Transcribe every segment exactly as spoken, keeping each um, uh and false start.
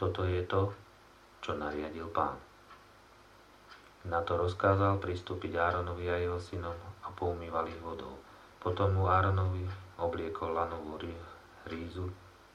Toto je to, čo nariadil Pán. Na to rozkázal pristúpiť Áronovi a jeho synom a poumýval ich vodou. Potom mu Áronovi obliekol lanovú rízu,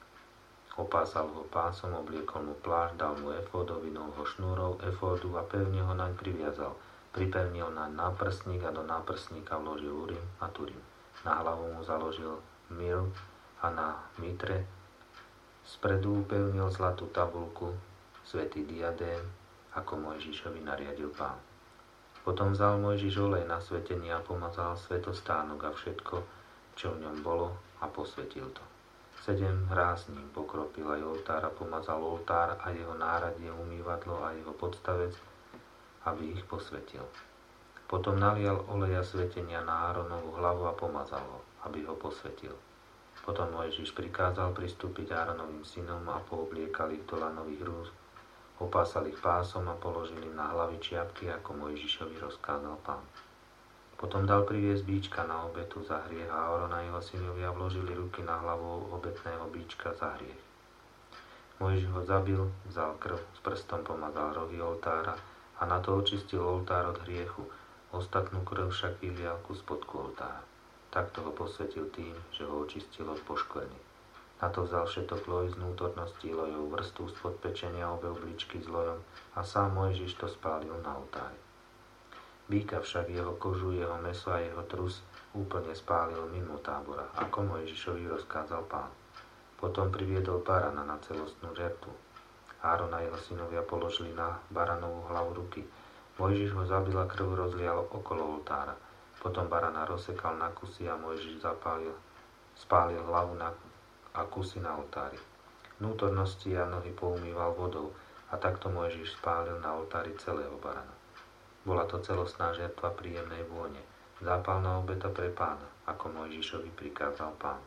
opásal ho pásom, obliekol mu plášť, dal mu efód, ovinul ho šnúrou efódu a pevne ho naň priviazal. Pripevnil naň náprstník a do náprstníka vložil Urim a Turim. Na hlavu mu založil miru a na mitre spredu upevnil zlatú tabulku, svätý diadém, ako Mojžišovi nariadil Pán. Potom vzal Mojžiš olej na svetenie a pomazal svätostánok a všetko, čo v ňom bolo, a posvetil to. Sedem ráz ním pokropil aj oltár a pomazal oltár a jeho náradie, umývadlo a jeho podstavec, aby ich posvetil. Potom nalial oleja svetenia na Áronovu hlavu a pomazal ho, aby ho posvetil. Potom Mojžiš prikázal pristúpiť Áronovým synom a poobliekal ich do lanových rúz, opásal ich pásom a položili na hlavy čiapky, ako Mojžišovi rozkázal Pán. Potom dal priviesť bíčka na obetu za hriech a Áron a jeho synovia vložili ruky na hlavu obetného bíčka za hriech. Mojžiš ho zabil, vzal krv, s prstom pomazal rohy oltára a na to očistil oltár od hriechu. Ostatnú krv však vylial ku spodku oltára. Takto ho posvetil tým, že ho očistil od poškvrny. Na to vzal všetok loj z vnútornosti, lojov vrstvu spod pečenia, obe obličky s lojom a sám Mojžiš to spálil na oltári. Býka však, jeho kožu, jeho mäso a jeho trus úplne spálil mimo tábora, ako Mojžišovi rozkázal Pán. Potom priviedol barana na celostnú žertvu. Áron a jeho synovia položili na baranovú hlavu ruky. Mojžiš ho zabil a krv rozlial okolo oltára. Potom barana rozsekal na kusy a Mojžiš zapálil, spálil hlavu na, a kusy na oltári. Vnútornosti a nohy poumýval vodou a takto Mojžiš spálil na oltári celého barana. Bola to celostná žertva príjemnej vône, zápalná obeta pre Pána, ako Mojžišovi prikázal Pán.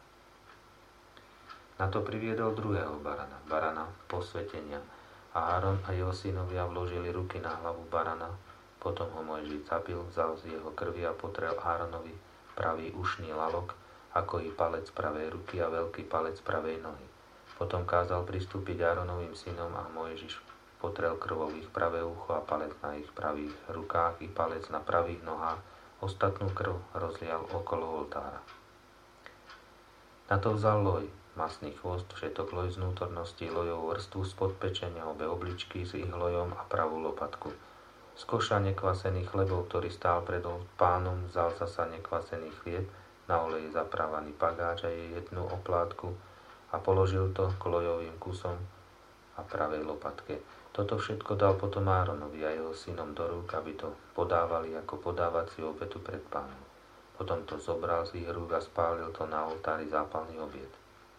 Na to priviedol druhého barana, barana posvetenia, a Áron a jeho synovia vložili ruky na hlavu barana. Potom ho Mojžiš zabil, vzal z jeho krvi a potrel Áronovi pravý ušný lalok, ako i palec pravej ruky a veľký palec pravej nohy. Potom kázal pristúpiť Áronovým synom a Mojžiš potrel krvou ich pravé ucho a palec na ich pravých rukách i palec na pravých nohách. Ostatnú krv rozlial okolo oltára. Na to vzal loj, masný chvost, všetok loj z vnútornosti, lojovú vrstvu spod pečenia, obe obličky s ich lojom a pravú lopatku. Z koša nekvasený chlebov, ktorý stál pred Pánom, vzal zasa nekvasený chlieb, na oleji zaprávaný pagáč a jej jednu oplátku a položil to k lojovým kusom a pravej lopatke. Toto všetko dal potom Áronovi a jeho synom do rúk, aby to podávali ako podávaciu obetu pred Pánom. Potom to zobral z ich rúk a spálil to na oltári zápalný obiet.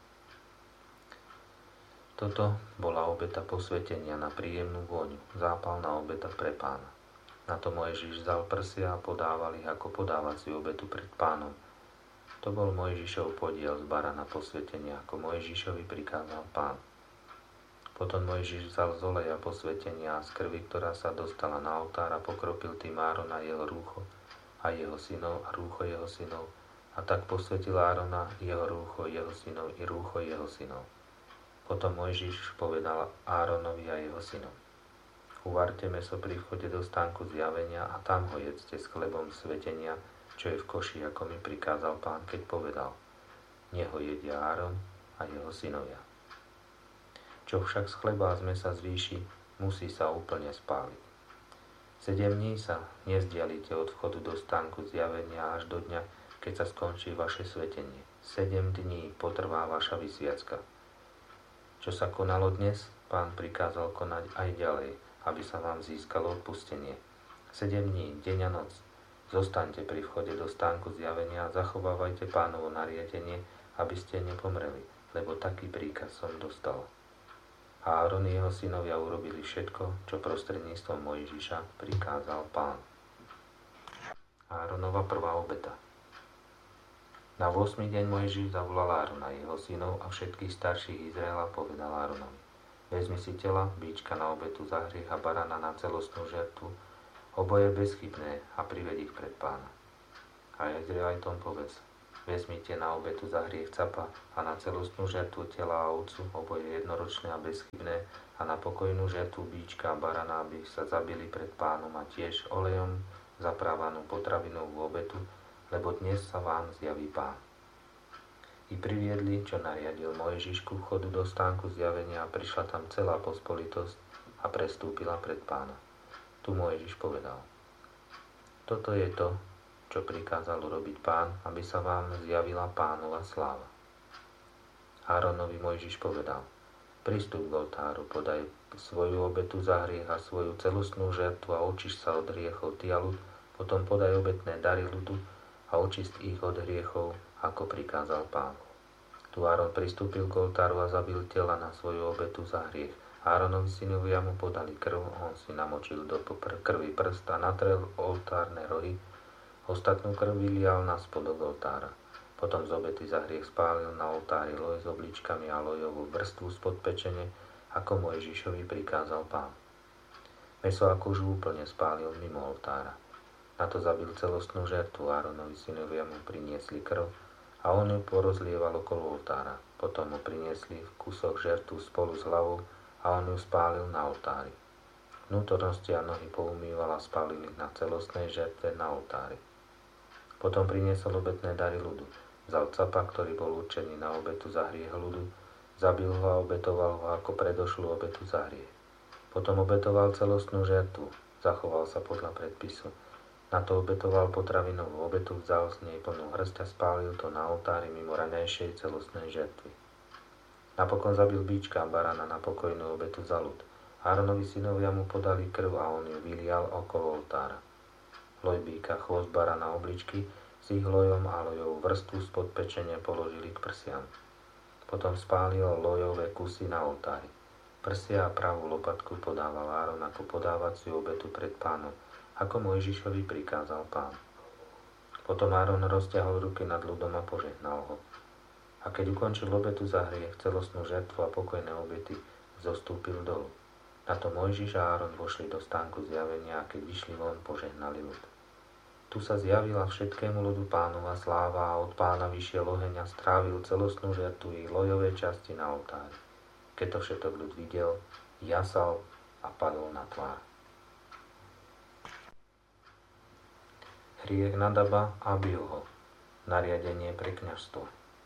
Toto bola obeta posvetenia na príjemnú vôňu, zápalná obeta pre Pána. Na to Mojžiš vzal prsia a podával ich ako podávaciu obetu pred Pánom. To bol Mojžišov podiel z barana posvetenia, ako Mojžišovi prikázal Pán. Potom Mojžiš vzal z oleja posvetenia a z krvi, ktorá sa dostala na oltár, a pokropil tým Árona jeho rúcho a jeho synov a rúcho jeho synov. A tak posvetil Árona, jeho rúcho, jeho synov i rúcho jeho synov. Potom Mojžiš povedal Áronovi a jeho synom: Uvarte mäso pri vchode do stánku zjavenia a tam ho jedzte s chlebom svetenia, čo je v koši, ako mi prikázal Pán, keď povedal: Nech ho jedia Áron a jeho synovia. Čo však z chleba a z mäsa zvýši, musí sa úplne spáliť. Sedem dní sa nezdialite od vchodu do stánku zjavenia až do dňa, keď sa skončí vaše svetenie. Sedem dní potrvá vaša vysviacka. Čo sa konalo dnes, Pán prikázal konať aj ďalej, aby sa vám získalo odpustenie. Sedem dní, deň a noc. Zostaňte pri vchode do stánku zjavenia a zachovávajte Pánovo nariadenie, aby ste nepomreli, lebo taký príkaz som dostal. A Áron i jeho synovia urobili všetko, čo prostredníctvom Mojžiša prikázal Pán. Áronova prvá obeta. Na ôsmy deň Mojžiš zavolal Árona, jeho synov a všetkých starších Izraela, povedal Áronovi: Vezmi si tela, bíčka na obetu za hriech a barana na celostnú žertvu, oboje bezchybné, a prived ich pred Pána. A Izraelitom povedz: Vezmite na obetu za hriech capa a na celostnú žertvu tela a ovcu, oboje jednoročné a bezchybné, a na pokojnú žertvu bíčka a barana, aby sa zabili pred Pánom, a tiež olejom zaprávanú potravinovú obetu, lebo dnes sa vám zjaví Pán. I priviedli, čo nariadil Mojžiš, ku vchodu do stánku zjavenia, a prišla tam celá pospolitosť a prestúpila pred Pána. Tu Mojžiš povedal: Toto je to, čo prikázal urobiť Pán, aby sa vám zjavila Pánova sláva. Áronovi Mojžiš povedal: Pristup k oltáru, podaj svoju obetu za hriech a svoju celostnú žertvu a očiš sa od hriechov ty a ľud, potom podaj obetné dary ľudu a očist ich od hriechov, ako prikázal Pán. Tu Áron pristúpil k oltáru a zabil tela na svoju obetu za hriech. Áronovi synovia mu podali krv, on si namočil do krvi prst a natrel oltárne rohy. Ostatnú krv vylial na spodok oltára. Potom z obety za hriech spálil na oltári loj s obličkami a lojovú vrstvu spod pečene, ako Mojžišovi prikázal Pán. Mäso a kožu úplne spálil mimo oltára. Na to zabil celostnú žertvu. Áronovi synovia mu priniesli krv a on ju porozlieval okolo oltára. Potom mu priniesli v kusoch žertvu spolu s hlavou a on ju spálil na oltári. Vnútornosti a nohy poumýval a spálil ich na celostnej žertve na oltári. Potom priniesol obetné dary ľudu. Vzal capa, ktorý bol určený na obetu za hriech ľudu, zabil ho a obetoval ho ako predošlú obetu za hriech. Potom obetoval celostnú žertvu, zachoval sa podľa predpisu. Na to obetoval potravinovú obetu, vzal z nej plnú hrst a spálil to na oltári mimo raňajšej celostnej žertvy. Napokon zabil bíčka a barana na pokojnú obetu za ľud. Áronovi synovia mu podali krv a on ju vylial okolo oltára. Loj bíka, chvost barana, obličky s ich lojom a lojovú vrstvu spod pečenia položili k prsiam. Potom spálil lojové kusy na oltári. Prsia a pravú lopatku podával Áron ako podávaciu obetu pred Pánom, ako Mojžišovi prikázal Pán. Potom Áron rozťahol ruky nad ľudom a požehnal ho. A keď ukončil obetu za hriech, celostnú žertvu a pokojné obety, zostúpil dolu. Na to Mojžiš a Áron vošli do stánku zjavenia a keď vyšli von, požehnali ľud. Tu sa zjavila všetkému ľudu Pánova sláva a od Pána vyšiel oheň a strávil celostnú žertvu i lojové časti na oltári. Keď to všetok ľud videl, jasal a padol na tvár. Hriech Nadaba a Abiúho. Nariadenie pre kňazstvo.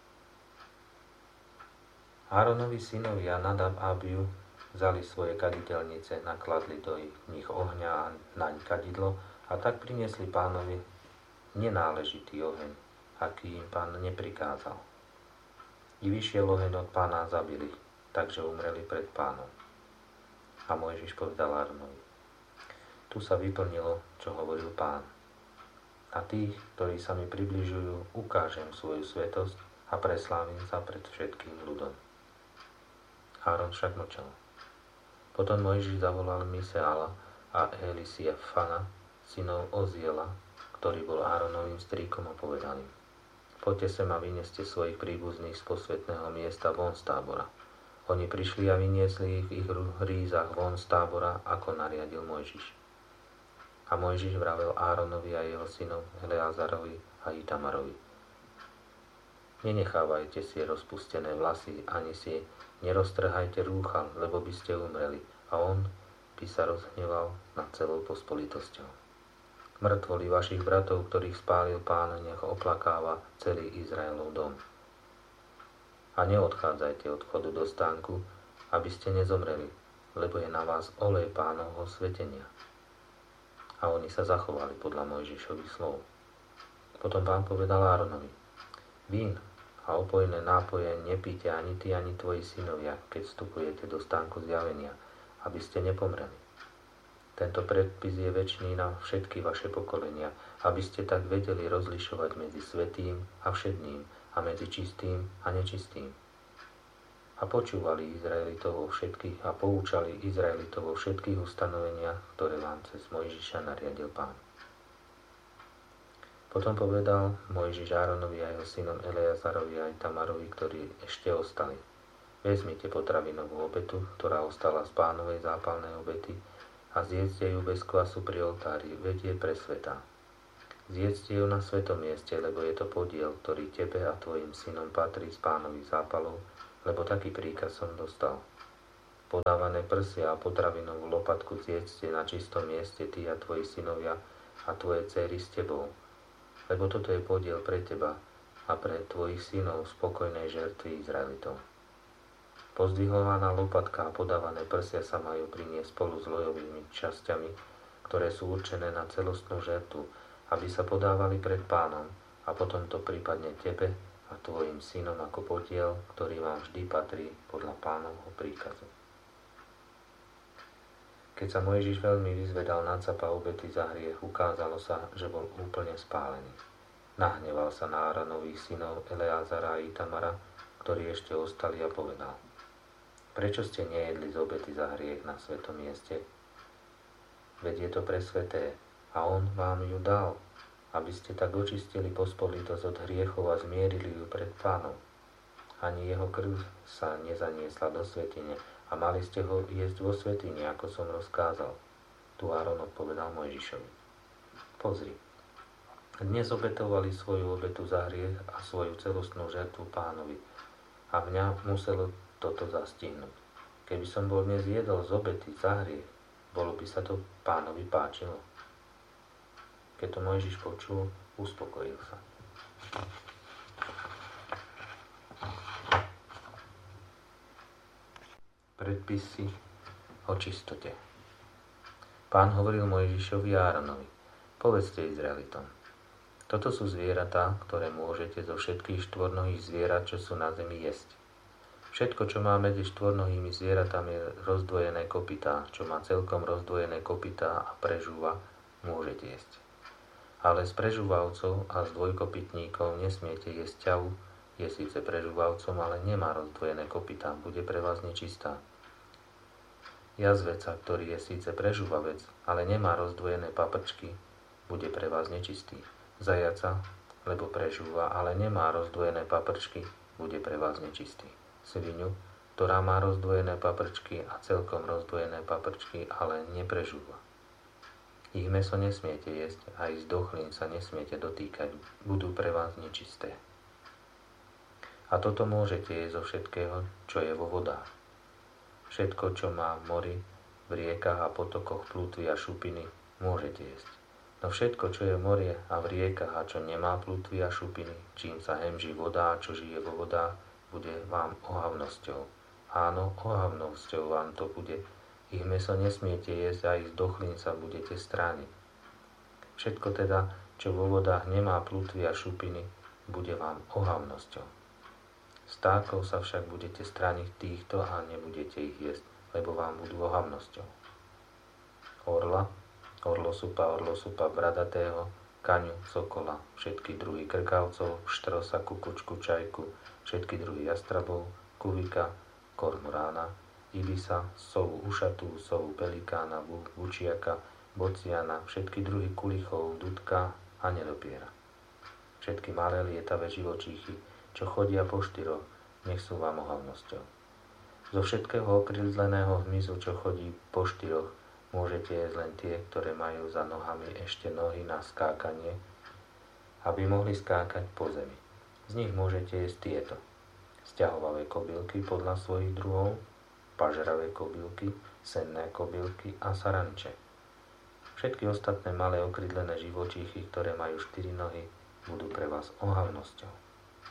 Áronovi synovia Nadab a Abiú vzali svoje kaditeľnice, nakladli do nich ohňa a naň kadidlo a tak priniesli Pánovi nenáležitý oheň, aký im Pán neprikázal. I vyšiel oheň od Pána a zabili, takže umreli pred Pánom. A Mojžiš povedal Áronovi: Tu sa vyplnilo, čo hovoril Pán. A tých, ktorí sa mi približujú, ukážem svoju svätosť a preslávim sa pred všetkým ľudom. Áron však mlčal. Potom Mojžiš zavolal Miseala a Elisiafana, synov Oziela, ktorý bol Áronovým strýkom, a povedal im: Poďte sem a vynieste svojich príbuzných z posvätného miesta von z tábora. Oni prišli a vyniesli ich v ich hrízach von z tábora, ako nariadil Mojžiš. A Mojžiš vravel Áronovi a jeho synom Eleazarovi a Itamarovi: Nenechávajte si rozpustené vlasy, ani si neroztrhajte rúcha, lebo by ste umreli. A on by sa rozhneval nad celou pospolitosťou. Mŕtvoli vašich bratov, ktorých spálil Pán, nech oplakáva celý Izraelov dom. A neodchádzajte od vchodu do stánku, aby ste nezomreli, lebo je na vás olej Pánovho svetenia. A oni sa zachovali podľa Mojžišových slov. Potom Pán povedal Áronovi: Vín a opojné nápoje nepíte ani ty, ani tvoji synovia, keď vstupujete do stánku zjavenia, aby ste nepomreli. Tento predpis je večný na všetky vaše pokolenia, aby ste tak vedeli rozlišovať medzi svätým a všedným a medzi čistým a nečistým. A počúvali Izraelitov vo všetkých a poučali Izraelitov vo všetkých ustanoveniach, ktoré vám cez Mojžiša nariadil Pán. Potom povedal Mojžiš Áronovi a jeho synom Eleazarovi a Itamarovi, ktorí ešte ostali: Vezmite potravinovú obetu, ktorá ostala z Pánovej zápalnej obety, a zjedzte ju bez kvasu pri oltári, veď je presvätá. Zjedzte ju na svetom mieste, lebo je to podiel, ktorý tebe a tvojim synom patrí z Pánových zápalov, lebo taký príkaz som dostal. Podávané prsia a potravinovú lopatku zjedzte na čistom mieste ty a tvoji synovia a tvoje dcery s tebou, lebo toto je podiel pre teba a pre tvojich synov spokojnej žertvy Izraelitov. Pozdvihovaná lopatka a podávané prsia sa majú priniesť spolu s lojovými časťami, ktoré sú určené na celostnú žertu, aby sa podávali pred Pánom, a potom to prípadne tebe a tvojim synom ako podiel, ktorý vám vždy patrí podľa Pánovho príkazu. Keď sa Mojžiš veľmi vyzvedal na capa obety za hriech, ukázalo sa, že bol úplne spálený. Nahneval sa na Áronových synov Eleazara a Itamara, ktorí ešte ostali, a povedal: Prečo ste nejedli z obety za hriech na svetom mieste? Veď je to pre sveté, a on vám ju dal, aby ste tak očistili pospolitosť od hriechov a zmierili ju pred Pánom. Ani jeho krv sa nezaniesla do svätyne, a mali ste ho jesť vo svätyni, ako som rozkázal. Tu Áron odpovedal Mojžišovi: Pozri, dnes obetovali svoju obetu za hriech a svoju celostnú žertvu Pánovi, a mňa muselo toto zastihnúť. Keby som bol dnes jedol z obety za hriech, bolo by sa to Pánovi páčilo. Keď to Mojžiš počul, uspokojil sa. Predpisy o čistote. Pán hovoril Mojžišovi a Áronovi: Povedzte Izraelitom: Toto sú zvieratá, ktoré môžete zo všetkých štvornohých zvierat, čo sú na zemi, jesť. Všetko, čo má medzi štvornohými zvieratami rozdvojené kopytá, čo má celkom rozdvojené kopytá a prežúva, môžete jesť. Ale z prežúvavcov a z dvojkopytníkov nesmiete jesť ťavu. Je síce prežúvavcom, ale nemá rozdvojené kopytá, bude pre vás nečistá. Jazveca, ktorý je síce prežúvavec, ale nemá rozdvojené paprčky, bude pre vás nečistý. Zajaca, lebo prežúva, ale nemá rozdvojené paprčky, bude pre vás nečistý. Svinu, ktorá má rozdvojené paprčky a celkom rozdvojené paprčky, ale neprežúva. Ich mäso nesmiete jesť a ich zdochlín sa nesmiete dotýkať, budú pre vás nečisté. A toto môžete jesť zo všetkého, čo je vo vodách. Všetko, čo má v mori, v riekach a potokoch plútvy a šupiny, môžete jesť. No všetko, čo je v mori a v riekach a čo nemá plútvy a šupiny, čím sa hemží voda a čo žije vo vodách, bude vám ohavnosťou. Áno, ohavnosťou vám to bude. Ich mäso nesmiete jesť a ich zdochlín sa budete strániť. Všetko teda, čo vo vodách nemá plútvy a šupiny, bude vám ohavnosťou. Stákov sa však budete strániť týchto a nebudete ich jesť, lebo vám budú ohavnosťou. Orla, orlosupa, orlosupa bradatého, kaňu, sokola, všetky druhy krkavcov, štrosa, kukučku, čajku, všetky druhy jastrabov, kuvika, kormorána, ibisa, sovu ušatú, sovu pelikána, bučiaka, bociana, všetky druhy kulichov, dudka a nedopiera. Všetky malé lietavé živočíchy, čo chodia po štyroch, nech sú vám ohavnosťou. Zo všetkého okrídleného hmyzu, čo chodí po štyroch, môžete jesť len tie, ktoré majú za nohami ešte nohy na skákanie, aby mohli skákať po zemi. Z nich môžete jesť tieto: sťahovavé kobylky podľa svojich druhov, pažeravé kobylky, senné kobylky a saranče. Všetky ostatné malé okrídlené živočíchy, ktoré majú štyri nohy, budú pre vás ohavnosťou.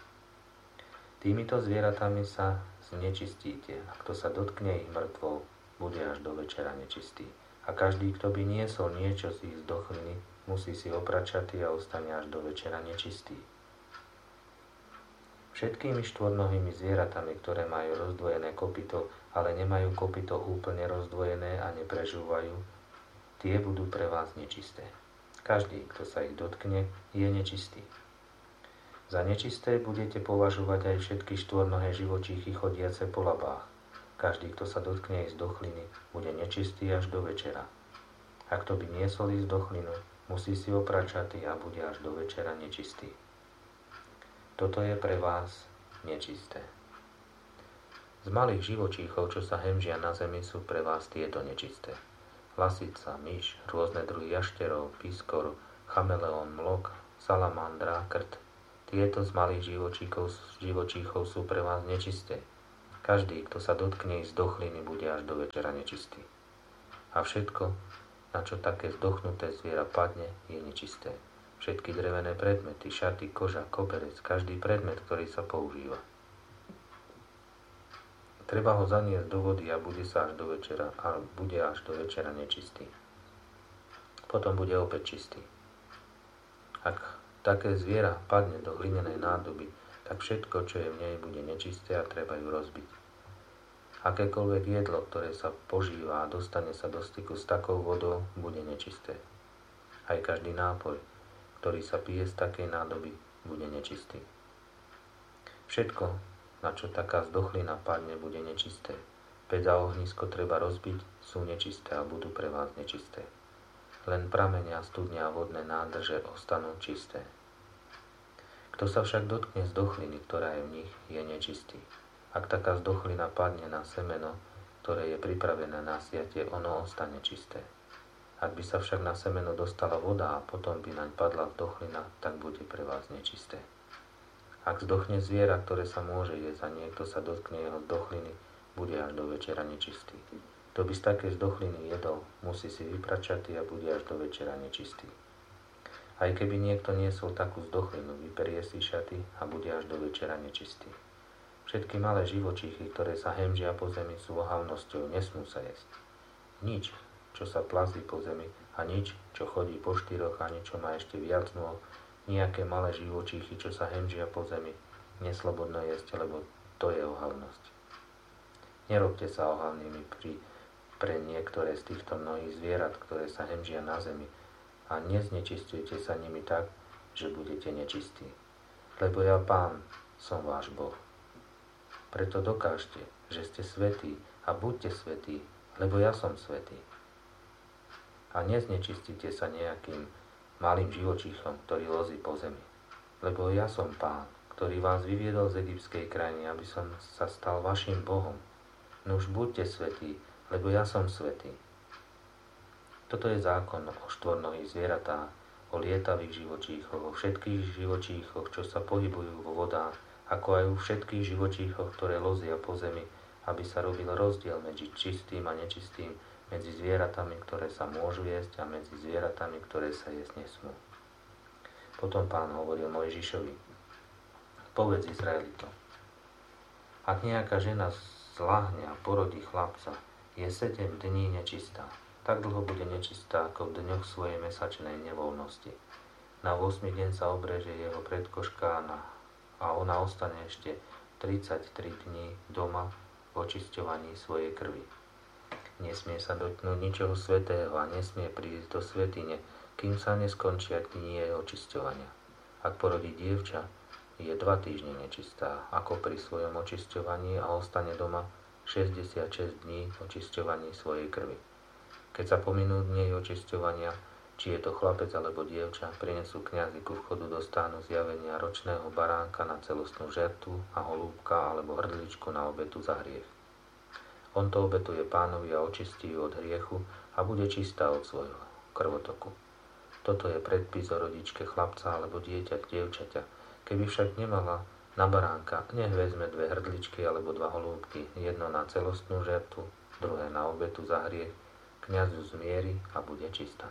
Týmito zvieratami sa znečistíte, a kto sa dotkne ich mŕtvou, bude až do večera nečistý. A každý, kto by niesol niečo z ich zdochliny, musí si oprať šaty a ostane až do večera nečistý. Všetkými štvornohými zvieratami, ktoré majú rozdvojené kopyto, ale nemajú kopyto úplne rozdvojené a neprežúvajú, tie budú pre vás nečisté. Každý, kto sa ich dotkne, je nečistý. Za nečisté budete považovať aj všetky štvornohé živočíchy chodiace po labách. Každý, kto sa dotkne ich zdochliny, bude nečistý až do večera. A kto by niesol ich zdochlinu, musí si oprať šaty a bude až do večera nečistý. Toto je pre vás nečisté. Z malých živočíchov, čo sa hemžia na zemi, sú pre vás tieto nečisté: lasica, myš, rôzne druhy jašterov, piskor, chameleón, mlok, salamandra, krt. Tieto z malých živočíchov, živočíchov sú pre vás nečisté. Každý, kto sa dotkne ich z dochliny, bude až do večera nečistý. A všetko, na čo také zdochnuté zviera padne, je nečisté. Všetky drevené predmety, šaty, koža, koberec, každý predmet, ktorý sa používa. Treba ho zaniesť do vody a bude sa až do večera, a bude až do večera nečistý. Potom bude opäť čistý. Ak také zviera padne do hlinenej nádoby, tak všetko, čo je v nej, bude nečisté a treba ju rozbiť. Akékoľvek jedlo, ktoré sa požíva a dostane sa do styku s takou vodou, bude nečisté. Aj každý nápoj, ktorý sa pije z takej nádoby, bude nečistý. Všetko, na čo taká zdochlina padne, bude nečisté. Päť a ohnisko treba rozbiť, sú nečisté a budú pre vás nečisté. Len pramenia, studne a vodné nádrže ostanú čisté. Kto sa však dotkne zdochliny, ktorá je v nich, je nečistý. Ak taká zdochlina padne na semeno, ktoré je pripravené na siatie, ono ostane čisté. Ak by sa však na semeno dostala voda a potom by naň padla zdochlina, tak bude pre vás nečisté. Ak zdochne zviera, ktoré sa môže jesť a niekto sa dotkne jeho zdochliny, bude až do večera nečistý. Kto by z také zdochliny jedol, musí si vyprať šaty a bude až do večera nečistý. Aj keby niekto niesol takú zdochlinu, vyperie si šaty a bude až do večera nečistý. Všetky malé živočíchy, ktoré sa hemžia po zemi, sú ohavnosťou, nesmú sa jesť. Nič, čo sa plazí po zemi, a nič, čo chodí po štyroch, ani čo má ešte viac nôh, nejaké malé živočíchy, čo sa hemžia po zemi, neslobodno jesť, lebo to je ohavnosť. Nerobte sa ohavnými pri, pre niektoré z týchto mnohých zvierat, ktoré sa hemžia na zemi, a neznečistujte sa nimi tak, že budete nečistí. Lebo ja, Pán, som váš Boh. Preto dokážte, že ste svätí a buďte svätí, lebo ja som svätý. A neznečistite sa nejakým malým živočíchom, ktorý lozí po zemi. Lebo ja som Pán, ktorý vás vyviedol z egyptskej krajiny, aby som sa stal vašim Bohom. Nuž buďte svätí, lebo ja som svätý. Toto je zákon o štvornohých zvieratách, o lietavých živočíchoch, o všetkých živočíchoch, čo sa pohybujú vo vodách, ako aj o všetkých živočíchoch, ktoré lozia po zemi, aby sa robil rozdiel medzi čistým a nečistým, medzi zvieratami, ktoré sa môžu jesť, a medzi zvieratami, ktoré sa jesť nesmú. Potom Pán hovoril Mojžišovi: Povedz Izraelitom, ak nejaká žena zľahne a porodí chlapca, je sedem dní nečistá. Tak dlho bude nečistá, ako v dňoch svojej mesačnej nevoľnosti. Na ôsmy deň sa obreže jeho predkoška a ona ostane ešte tridsaťtri dní doma v očisťovaní svojej krvi. Nesmie sa dotknúť ničoho svätého a nesmie prísť do svätyne, kým sa neskončia dni jej očisťovania. Ak porodí dievča, je dva týždne nečistá, ako pri svojom očisťovaní, a ostane doma šesťdesiatšesť dní v očisťovaní svojej krvi. Keď sa pominú dni očisťovania, či je to chlapec alebo dievča, prinesú kňazi ku vchodu do stánu zjavenia ročného baránka na celostnú žertu a holúbka alebo hrdličku na obetu za hriech. On to obetuje Pánovi a očistí ju od hriechu a bude čistá od svojho krvotoku. Toto je predpis o rodičke chlapca alebo dieťa, dievčaťa. Keby však nemala na baránka, nech vezme dve hrdličky alebo dva holúbky, jedno na celostnú žertu, druhé na obetu za hriech, kňaz ju zmieri a bude čistá.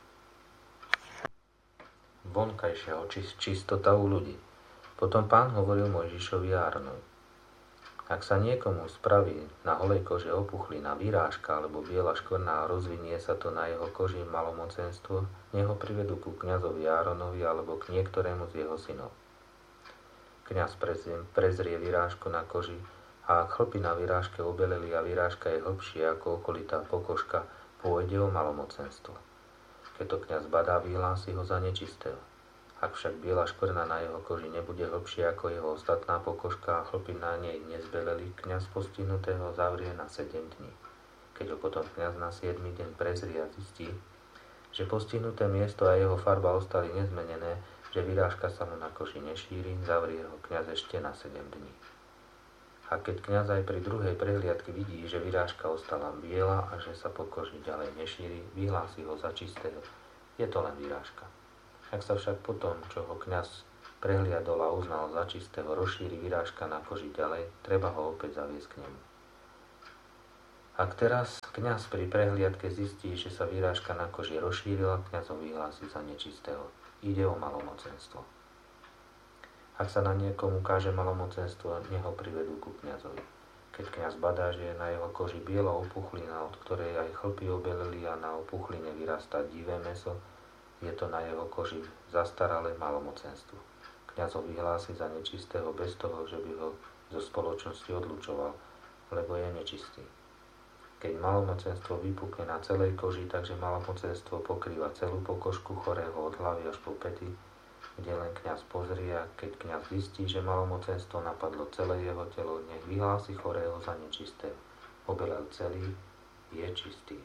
Vonkajšia očist, čistota u ľudí. Potom Pán hovoril Mojžišovi a Áronovi: Ak sa niekomu spraví na holej kože opuchlina, výrážka alebo biela škvrna a rozvinie sa to na jeho koži malomocenstvo, nech ho privedú ku kňazovi Áronovi alebo k niektorému z jeho synov. Kňaz prezrie výrážku na koži, a ak chlpy na výrážke obeleli a výrážka je hlbšia ako okolitá pokožka, pôjde o malomocenstvo. Keď to kňaz badá, vyhlási ho za nečistého. Ak však biela škvrna na jeho koži nebude hlbšia ako jeho ostatná pokožka a chlpy na nej nezbeleli, kňaz postihnutého zavrie na sedem dní. Keď ho potom kňaz na siedmy deň prezrie a zistí, že postihnuté miesto a jeho farba ostali nezmenené, že vyrážka sa mu na koži nešíri, zavrie ho kňaz ešte na sedem dní. A keď kňaz aj pri druhej prehliadke vidí, že vyrážka ostala biela a že sa po koži ďalej nešíri, vyhlási ho za čistého. Je to len vyrážka. Ak sa však potom, čo ho kňaz prehliadol a uznal za čistého, rozšíri vyrážka na koži ďalej, treba ho opäť zaviesť k nemu. Ak teraz kňaz pri prehliadke zistí, že sa vyrážka na koži rozšírila, kňaz ho vyhlási za nečistého. Ide o malomocenstvo. Ak sa na niekomu káže malomocenstvo, nech ho privedú ku kňazovi. Keď kňaz badá, že je na jeho koži biela opuchlina, od ktorej aj chlpy obeleli a na opuchline vyrastá divé mäso, je to na jeho koži zastaralé malomocenstvo. Kňaz ho vyhlási za nečistého bez toho, že by ho zo spoločnosti odlučoval, lebo je nečistý. Keď malomocenstvo vypukne na celej koži, takže malomocenstvo pokrýva celú pokožku chorého od hlavy až po päty, kde len kňaz pozrie, a keď kňaz zistí, že malomocenstvo napadlo celé jeho telo, nech vyhlási chorého za nečistého. Obelel celý, je čistý.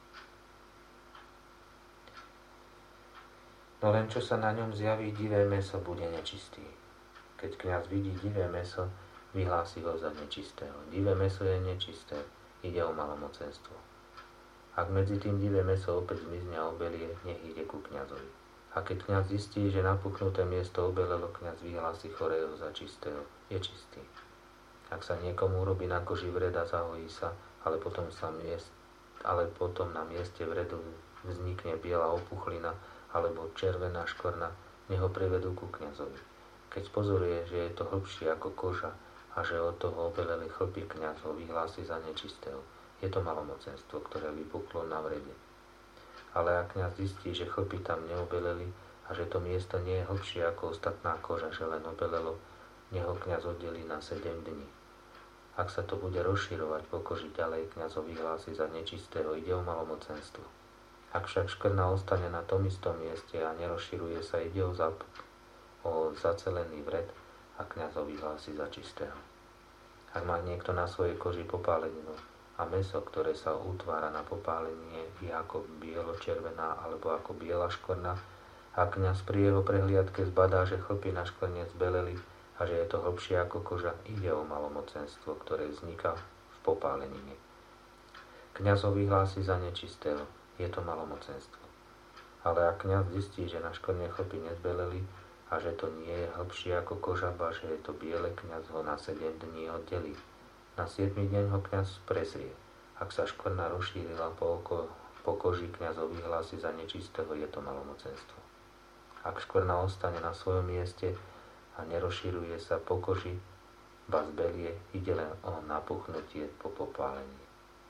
No len čo sa na ňom zjaví divé mäso, bude nečistý. Keď kňaz vidí divé mäso, vyhlási ho za nečistého. Divé mäso je nečisté, ide o malomocenstvo. Ak medzi tým divé mäso opäť zmizne a obelie, nech ide ku kňazovi. A keď kňaz zistí, že napuchnuté miesto obelelo, kňaz vyhlási chorého za čistého, je čistý. Ak sa niekomu urobí na koži vred a zahojí sa, ale potom, sa miest, ale potom na mieste vredu vznikne biela opuchlina alebo červená škvrna, nech ho privedú ku kňazovi. Keď pozoruje, že je to hlbšie ako koža a že od toho obeleli chlpy, kňaz ho vyhlási za nečistého. Je to malomocenstvo, ktoré vypuklo na vrede. Ale ak kňaz zistí, že chlpy tam neobeleli a že to miesto nie je hlbšie ako ostatná koža, že len obelelo, nech ho kňaz oddelí na sedem dní. Ak sa to bude rozširovať po koži ďalej, kňaz ho vyhlási za nečistého, ide o malomocenstvo. Ak však škvrna ostane na tom istom mieste a nerozširuje sa, ide o, zap- o zacelený vred a kňaz ho vyhlási za čistého. Ak má niekto na svojej koži popáleninu a mäso, ktoré sa utvára na popálenie, je ako bielo-červená alebo ako biela škvrna, a kňaz pri jeho prehliadke zbadá, že chlpy na škvrne zbeleli a že je to hlbšie ako koža, ide o malomocenstvo, ktoré vzniká v popálenine. Kňaz ho vyhlási za nečistého, je to malomocenstvo. Ale ak kňaz zistí, že na škvrne chlpy nezbeleli a že to nie je hlbšie ako koža, ba že je to biele, kňaz ho na sedem dní oddelí. Na siedmy deň ho kňaz prezrie. Ak sa škvrna rozšírila po, oko, po koži, kňaz ho vyhlási za nečistého, je to malomocenstvo. Ak škvrna ostane na svojom mieste a nerozšíruje sa po koži, ba zbelie, ide len o napuchnutie po popálení.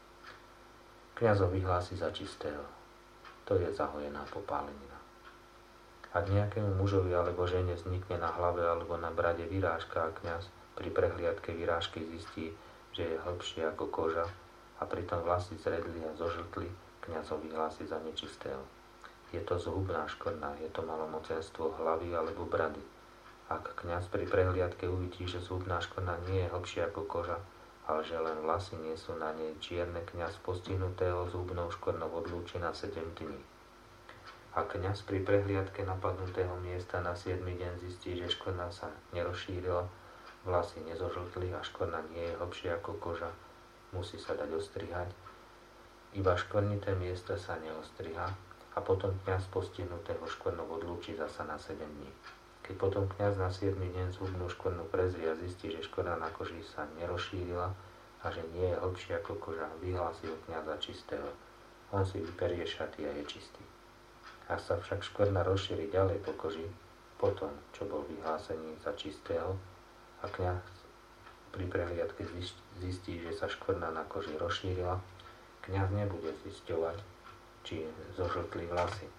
Kňaz ho vyhlási za čistého. To je zahojená popálenina. Ak nejakému mužovi alebo žene vznikne na hlave alebo na brade vyrážka a kňaz pri prehliadke vyrážky zistí, že je hlbšie ako koža a pritom vlasy zredli a zožltli, kňaz ho vyhlási za nečistého. Je to zhubná škvrna, je to malomocenstvo hlavy alebo brady. Ak kňaz pri prehliadke uvidí, že zhubná škvrna nie je hlbšia ako koža, ale že len vlasy nie sú na nej čierne, kňaz postihnutého zhubnou škvrnou odlúči na sedem dní. A kňaz pri prehliadke napadnutého miesta na siedmy deň zistí, že škvrna sa nerozšírila, vlasy nezožltli a škvrna nie je hlbšia ako koža, musí sa dať ostrihať. Iba škvrnité miesto sa neostriha a potom kňaz postihnutého škvrnou odlúči zasa na sedem dní. Keď potom kňaz na siedmy deň zhubnú škvrnu prezrie a zistí, že škvrna na koži sa nerozšírila a že nie je hlbšia ako koža, vyhlási ho kňaz za čistého. On si vyperie šaty a je čistý. Ak sa však škvrna rozšíri ďalej po koži, potom, čo bol vyhlásený za čistého, a kňaz pri prehliadke zistí, že sa škvrna na koži rozšírila, kňaz nebude zisťovať, či zožltli vlasy.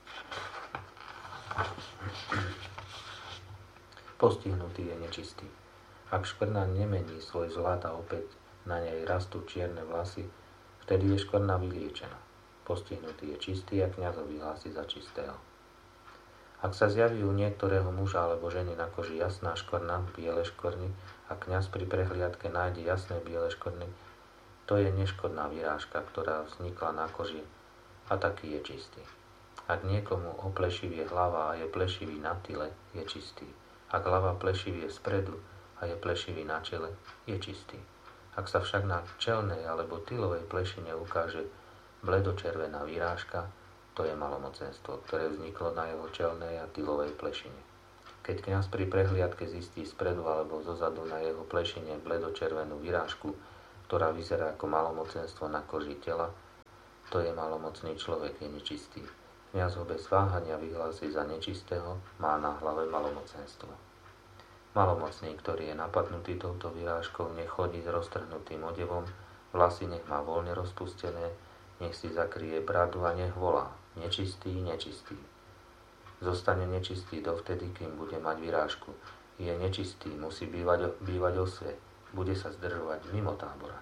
Postihnutý je nečistý. Ak škvrna nemení svoj zlat a opäť na nej rastú čierne vlasy, vtedy je škvrna vyliečená. Postihnutý je čistý a kňaz ho vyhlási za čistého. Ak sa zjaví u niektorého muža alebo ženy na koži jasná škvrna, biele škvrny, a kňaz pri prehliadke nájde jasné biele škvrny, to je neškodná vyrážka, ktorá vznikla na koži, a taký je čistý. Ak niekomu oplešivie hlava a je plešivý na tyle, je čistý. Ak hlava plešivie spredu a je plešivý na čele, je čistý. Ak sa však na čelnej alebo tylovej plešine ukáže bledočervená vyrážka, To je malomocenstvo, ktoré vzniklo na jeho čelnej a tylovej plešine. Keď kňaz pri prehliadke zistí spredu alebo zozadu na jeho plešine bledočervenú vyrážku, ktorá vyzerá ako malomocenstvo na koži tela, to je malomocný človek, je nečistý. Kňaz ho bez váhania vyhlási za nečistého, má na hlave malomocenstvo. Malomocný, ktorý je napadnutý touto vyrážkou, nech chodí s roztrhnutým odevom, vlasy nech má voľne rozpustené, nech si zakrie bradu a nech volá: nečistý, nečistý. Zostane nečistý dovtedy, kým bude mať vyrážku. Je nečistý, musí bývať, bývať osve, bude sa zdržovať mimo tábora.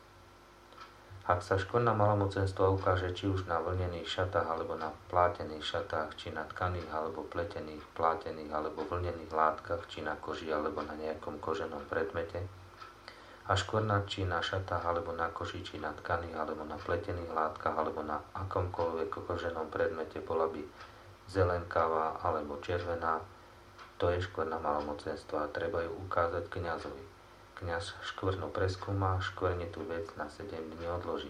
Ak sa škvrna malomocenstva ukáže či už na vlnených šatách, alebo na plátených šatách, či na tkaných, alebo pletených, plátených, alebo vlnených látkach, či na koži, alebo na nejakom koženom predmete, a škvrna či na šatách, alebo na koži, či na tkaných, alebo na pletených látkach, alebo na akomkoľvek koženom predmete bola by zelenkavá alebo červená, to je škvrna malomocenstva a treba ju ukázať kňazovi. Kňaz škvrnu preskúma, škvrnitú vec na sedem dní odloží.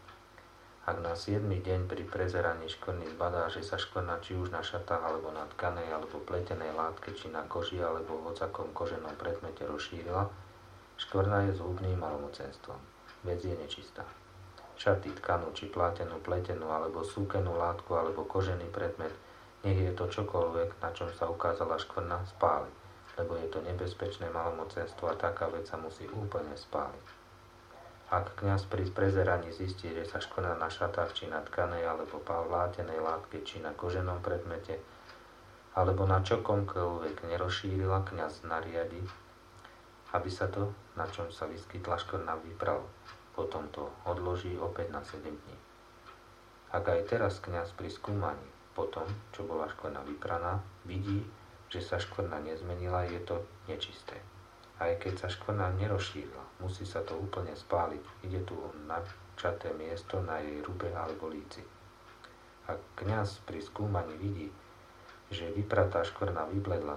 Ak na siedmy deň pri prezeraní škvrny zbadá, že sa škvrna či už na šatách, alebo na tkanej, alebo pletenej látke, či na koži, alebo v hocakom koženom predmete rozšírila, škvrna je zhubným malomocenstvom. Vec je nečistá. Šaty, tkanú, či plátenú, pletenú, alebo súkenú látku, alebo kožený predmet, nech je to čokoľvek, na čom sa ukázala škvrna, spáli, lebo je to nebezpečné malomocenstvo a taká vec sa musí úplne spáliť. Ak kňaz pri prezeraní zistí, že sa škvrna na šatách, či na tkanej, alebo plátenej látke, či na koženom predmete, alebo na čokomkoľvek nerozšírila, kňaz nariadi, aby sa to, na čom sa vyskytla škvrna, vypralo. Potom to odloží opäť na sedem dní. Ak aj teraz kňaz pri skúmaní, potom, čo bola škvrna vypraná, vidí, že sa škvrna nezmenila, je to nečisté. Aj keď sa škvrna nerozšírila, musí sa to úplne spáliť. Ide tu o načaté miesto na jej rube alebo líci. Ak kňaz pri skúmaní vidí, že vypratá škvrna vybledla,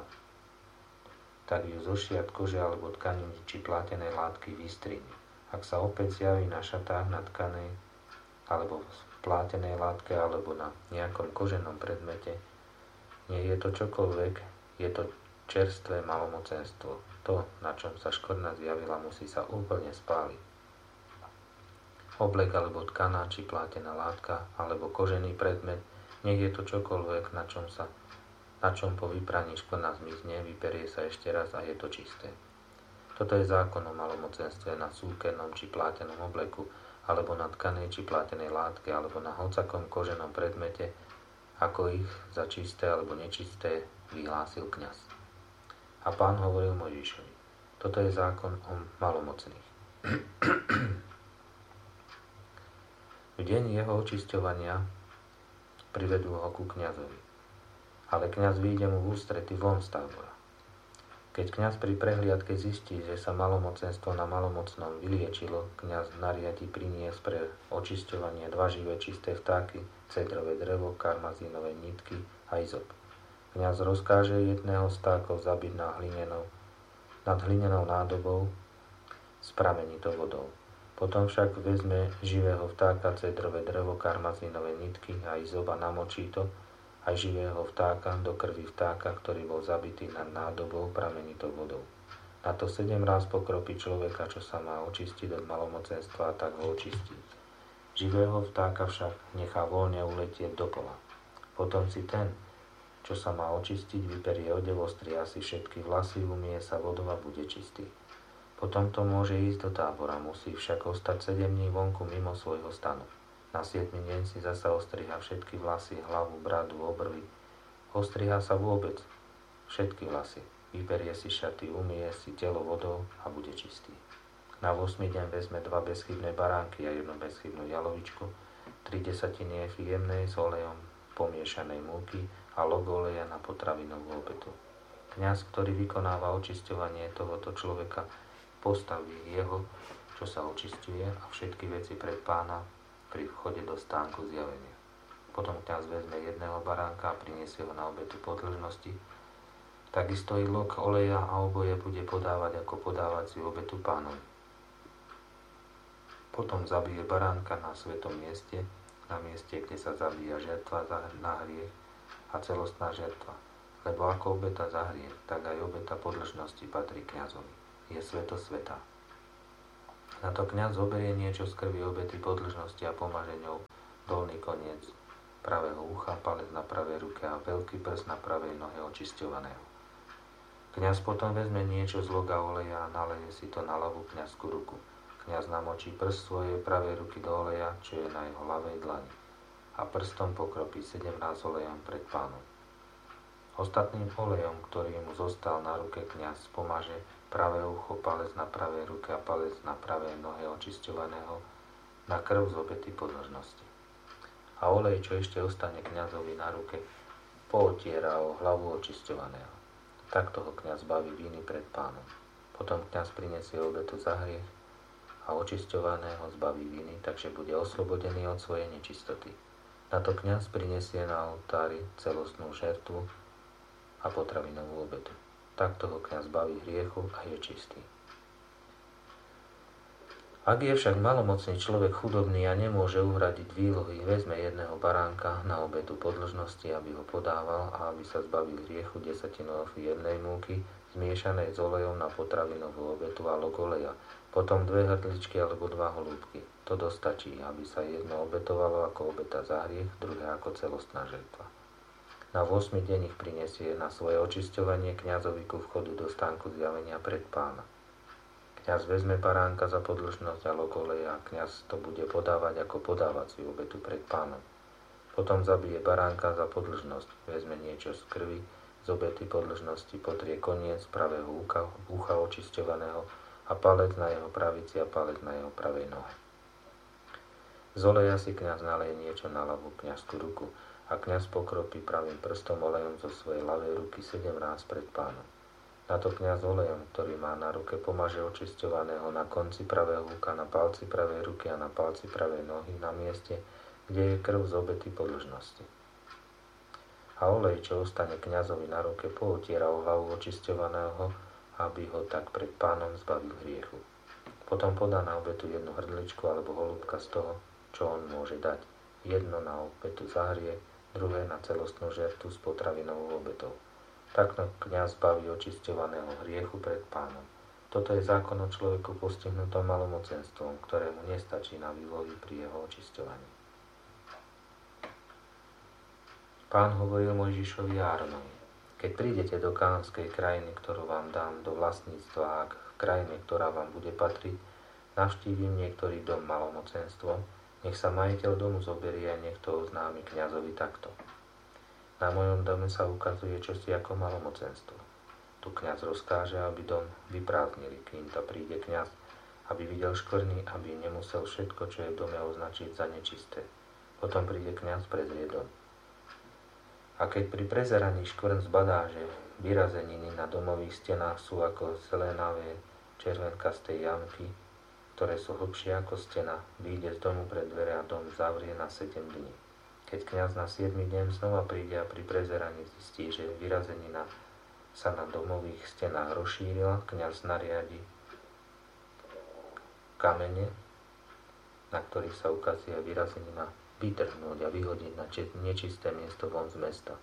tak ju zo šiat kože alebo tkaniny či plátenej látky vystrinie. Ak sa opäť zjaví na šatách, na tkanej alebo plátenej látke alebo na nejakom koženom predmete, nech je to čokoľvek, je to čerstvé malomocenstvo. To, na čom sa škvrna zjavila, musí sa úplne spáliť. Oblek alebo tkaná či plátená látka alebo kožený predmet, nech je to čokoľvek, na čom sa na čom po vypraní škvrna zmizne, vyperie sa ešte raz a je to čisté. Toto je zákon o malomocenstve na súkernom či plátenom obleku, alebo na tkanej či plátenej látke, alebo na hocakom koženom predmete, ako ich za čisté alebo nečisté vyhlásil kňaz. A Pán hovoril Mojžišovi: toto je zákon o malomocných. V deň jeho očisťovania privedú ho ku kňazovi, ale kňaz vyjde mu v ústrety von z tábora. Keď kňaz pri prehliadke zistí, že sa malomocenstvo na malomocnom vyliečilo, kňaz nariadi priniesť pre očisťovanie dva živé čisté vtáky, cedrové drevo, karmazínové nitky a izop. Kňaz rozkáže jedného z vtákov zabiť na hlinenou, nad hlinenou nádobou s pramenitou vodou. Potom však vezme živého vtáka, cedrové drevo, karmazínové nitky a izop a namočí to, aj živého vtáka, do krvi vtáka, ktorý bol zabitý nad nádobou pramenitou vodou. Na to sedem ráz pokropí človeka, čo sa má očistiť od malomocenstva, a tak ho očistí. Živého vtáka však nechá voľne uletieť do pola. Potom si ten, čo sa má očistiť, vyperie odev, ostria si všetky vlasy, umie sa vodou a bude čistý. Potom to môže ísť do tábora, musí však ostať sedem dní vonku mimo svojho stanu. Na siedmy deň si zasa ostriha všetky vlasy, hlavu, bradu, obrvy. Ostriha sa vôbec všetky vlasy. Vyberie si šaty, umie si telo vodou a bude čistý. Na ôsmy deň vezme dva bezchybné baránky a jednu bezchybnú jalovičku, tri desatiny efy jemnej s olejom pomiešanej múky a log oleja na potravinovú obetu. Kňaz, ktorý vykonáva očisťovanie tohoto človeka, postaví jeho, čo sa očisťuje, a všetky veci pred Pána pri vchode do stánku zjavenia. Potom kňaz vezme jedného baránka a priniesie ho na obetu podĺžnosti. Takisto i log oleja a oboje bude podávať ako podávaciu obetu Pánovi. Potom zabije baránka na svetom mieste na mieste, kde sa zabíja žertva na hriech a celostná žertva. Lebo ako obeta za hriech, tak aj obeta podĺžnosti patrí kňazovi. Je sveto svätá. Na to kňaz zoberie niečo z krvi obety podĺžnosti a pomaže ňou dolný koniec pravého ucha, palec na pravej ruke a veľký prst na pravej nohe očisťovaného. Kňaz potom vezme niečo z loga oleja a naleje si to na ľavú kňazskú ruku. Kňaz namočí prst svojej pravej ruky do oleja, čo je na jeho ľavej dlani, a prstom pokropí sedemnásť olejom pred Pánom. Ostatným olejom, ktorý mu zostal na ruke, kňaz pomaže pravé ucho, palec na pravej ruke a palec na pravej nohe očisťovaného na krv z obety podĺžnosti. A olej, čo ešte ostane kňazovi na ruke, pootiera o hlavu očisťovaného. Takto ho kňaz baví víny pred Pánom. Potom kňaz prinesie obetu za hriech a očisťovaného zbaví viny, takže bude oslobodený od svojej nečistoty. Na to kňaz prinesie na oltári celostnú žertvu a potravinovú obetu. Takto ho kňaz baví hriechu a je čistý. Ak je však malomocný človek chudobný a nemôže uhradiť výlohy, vezme jedného baránka na obetu podĺžnosti, aby ho podával a aby sa zbavil hriechu desatinou jednej múky, zmiešanej s olejom na potravinovú obetu a log oleja, potom dve hrdličky alebo dva holúbky. To dostačí, aby sa jedno obetovalo ako obeta za hriech, druhé ako celostná žertva. Na ôsmy deň ich prinesie na svoje očisťovanie kňazovi ku vchodu do stánku zjavenia pred Pána. Kňaz vezme baránka za podĺžnosť a log oleja a kňaz to bude podávať ako podávaciu obetu pred Pánom. Potom zabije baránka za podĺžnosť, vezme niečo z krvi, z obety podĺžnosti, potrie koniec pravého ucha, ucha očisťovaného a palec na jeho pravici a palec na jeho pravej nohe. Z oleja si kňaz naleje niečo na ľavú kňazskú ruku a kňaz pokropí pravým prstom olejom zo svojej ľavej ruky sedemnásť pred Pánom. Na to kňaz olejom, ktorý má na ruke, pomaže očisťovaného na konci pravého ucha, na palci pravej ruky a na palci pravej nohy na mieste, kde je krv z obety podĺžnosti. A olej, čo ostane kňazovi na ruke, pootiera o hlavu očisťovaného, aby ho tak pred Pánom zbavil hriechu. Potom podá na obetu jednu hrdličku alebo holúbka z toho, čo on môže dať. Jedno na obetu za hriech, druhé na celostnú žertu s potravinovou obetou. Takto kňaz baví očisťovaného hriechu pred Pánom. Toto je zákon o človeku postihnutom malomocenstvom, ktorému nestačí na výlohy pri jeho očisťovaní. Pán hovoril Mojžišovi a Áronovi: Keď prídete do kánskej krajiny, ktorú vám dám do vlastníctva, a v krajine, ktorá vám bude patriť, navštívim niektorý dom malomocenstvom, nech sa majiteľ domu zoberie a nech to oznámi kňazovi takto: Na mojom dome sa ukazuje čosi ako malomocenstvo. Tu kňaz rozkáže, aby dom vyprázdnili, kým to príde kňaz, aby videl škvrny, aby nemusel všetko, čo je v dome, označiť za nečisté. Potom príde kňaz prezrieť dom. A keď pri prezeraní škvrn zbadá, že vyrazeniny na domových stenách sú ako zelenavé červenkasté jamky, ktoré sú hlbšie ako stena, vyjde z domu pred dvere a dom zavrie na sedem dní. Keď kňaz na siedmy deň znova príde a pri prezeraní zistí, že vyrazenina sa na domových stenách rozšírila, kňaz nariadi kamene, na ktorých sa ukazuje vyrazenina, vytrhnúť a vyhodiť na nečisté miesto von z mesta.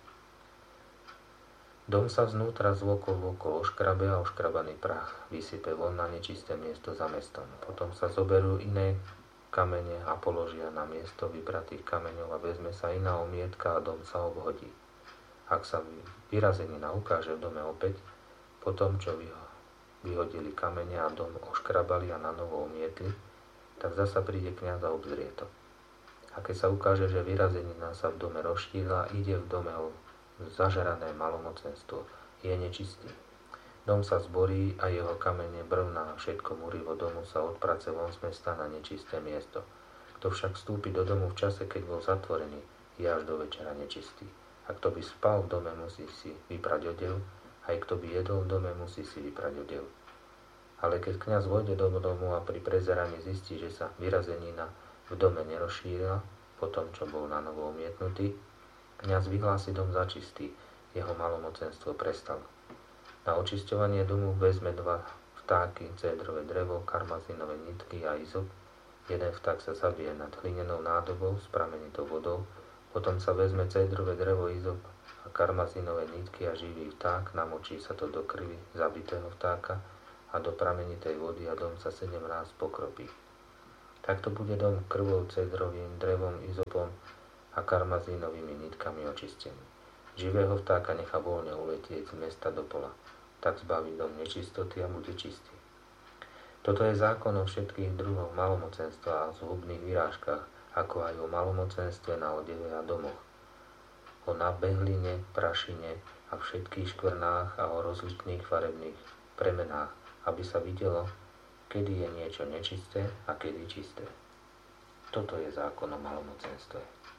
Dom sa znútra zvokol vokol oškrabe a oškrabaný prach vysype von na nečisté miesto za mestom. Potom sa zoberú iné kamene a položia na miesto vybratých kameňov a vezme sa iná omietka a dom sa obhodí. Ak sa vyrazenina ukáže v dome opäť, po tom, čo vyhodili kamene a dom oškrabali a na novo omietli, tak zasa príde kňaz a obzrie to. A keď sa ukáže, že vyrazenina sa v dome rozšírila, ide v dome o zažerané malomocenstvo, je nečistý. Dom sa zborí a jeho kamene, brvná a všetko múrivo domu sa odprace von z mesta na nečisté miesto. Kto však vstúpi do domu v čase, keď bol zatvorený, je až do večera nečistý. A kto by spal v dome, musí si vyprať odev, aj kto by jedol v dome, musí si vyprať odev. Ale keď kňaz vojde do domu a pri prezeraní zistí, že sa vyrazenina v dome nerozšírila, po tom, čo bol na novo umietnutý, kňaz vyhlási dom za čistý, jeho malomocenstvo prestalo. Na očisťovanie domu vezme dva vtáky, cédrové drevo, karmazinové nitky a izop, Jeden vták sa zabije nad hlinenou nádobou s pramenitou vodou, potom sa vezme cédrové drevo, izop a karmazínové nitky a živý vták, namočí sa to do krvi zabitého vtáka a do pramenitej vody a dom sa sedem ráz pokropí. Takto bude dom krvou, cédrovým drevom, izopom a karmazínovými nitkami očistený. Živého vtáka nechá voľne uletieť z mesta do pola, tak zbaví dom nečistoty a bude čistý. Toto je zákon o všetkých druhoch malomocenstva a zhubných vyrážkach, ako aj o malomocenstve na odeve a domoch, o nabehline, prašine a všetkých škvrnách a o rozličných farebných premenách, aby sa videlo, kedy je niečo nečisté a kedy čisté. Toto je zákon o malomocenstve.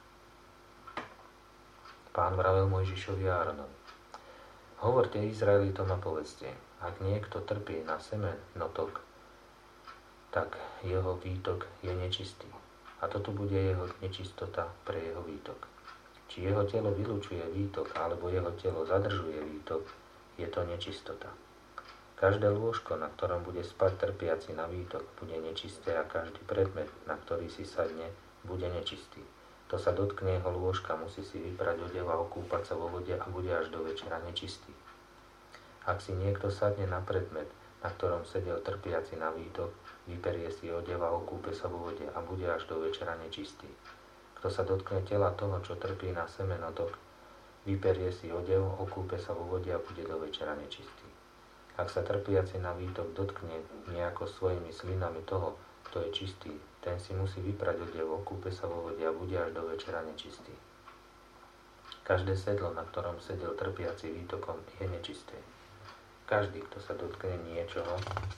Pán vravel Mojžišovi a Áronovi: Hovorte Izraelitom a povedzte, ak niekto trpí na semen notok, tak jeho výtok je nečistý. A toto bude jeho nečistota pre jeho výtok. Či jeho telo vylučuje výtok, alebo jeho telo zadržuje výtok, je to nečistota. Každé lôžko, na ktorom bude spať trpiaci na výtok, bude nečisté a každý predmet, na ktorý si sadne, bude nečistý. To sa dotkne jeho lôžka, musí si vyprať odev a okúpať sa vo vode a bude až do večera nečistý. Ak si niekto sadne na predmet, na ktorom sedel trpiaci na výtok, vyperie si odev a okúpe sa vo vode a bude až do večera nečistý. Kto sa dotkne tela toho, čo trpí na semenotok, vyperie si odev, okúpe sa vo vode a bude do večera nečistý. Ak sa trpiaci na výtok dotkne nejako svojimi slinami toho, kto je čistý, ten si musí vyprať odev, okúpe sa vo vode a bude až do večera nečistý. Každé sedlo, na ktorom sedel trpiaci výtokom, je nečisté. Každý, kto sa dotkne niečoho,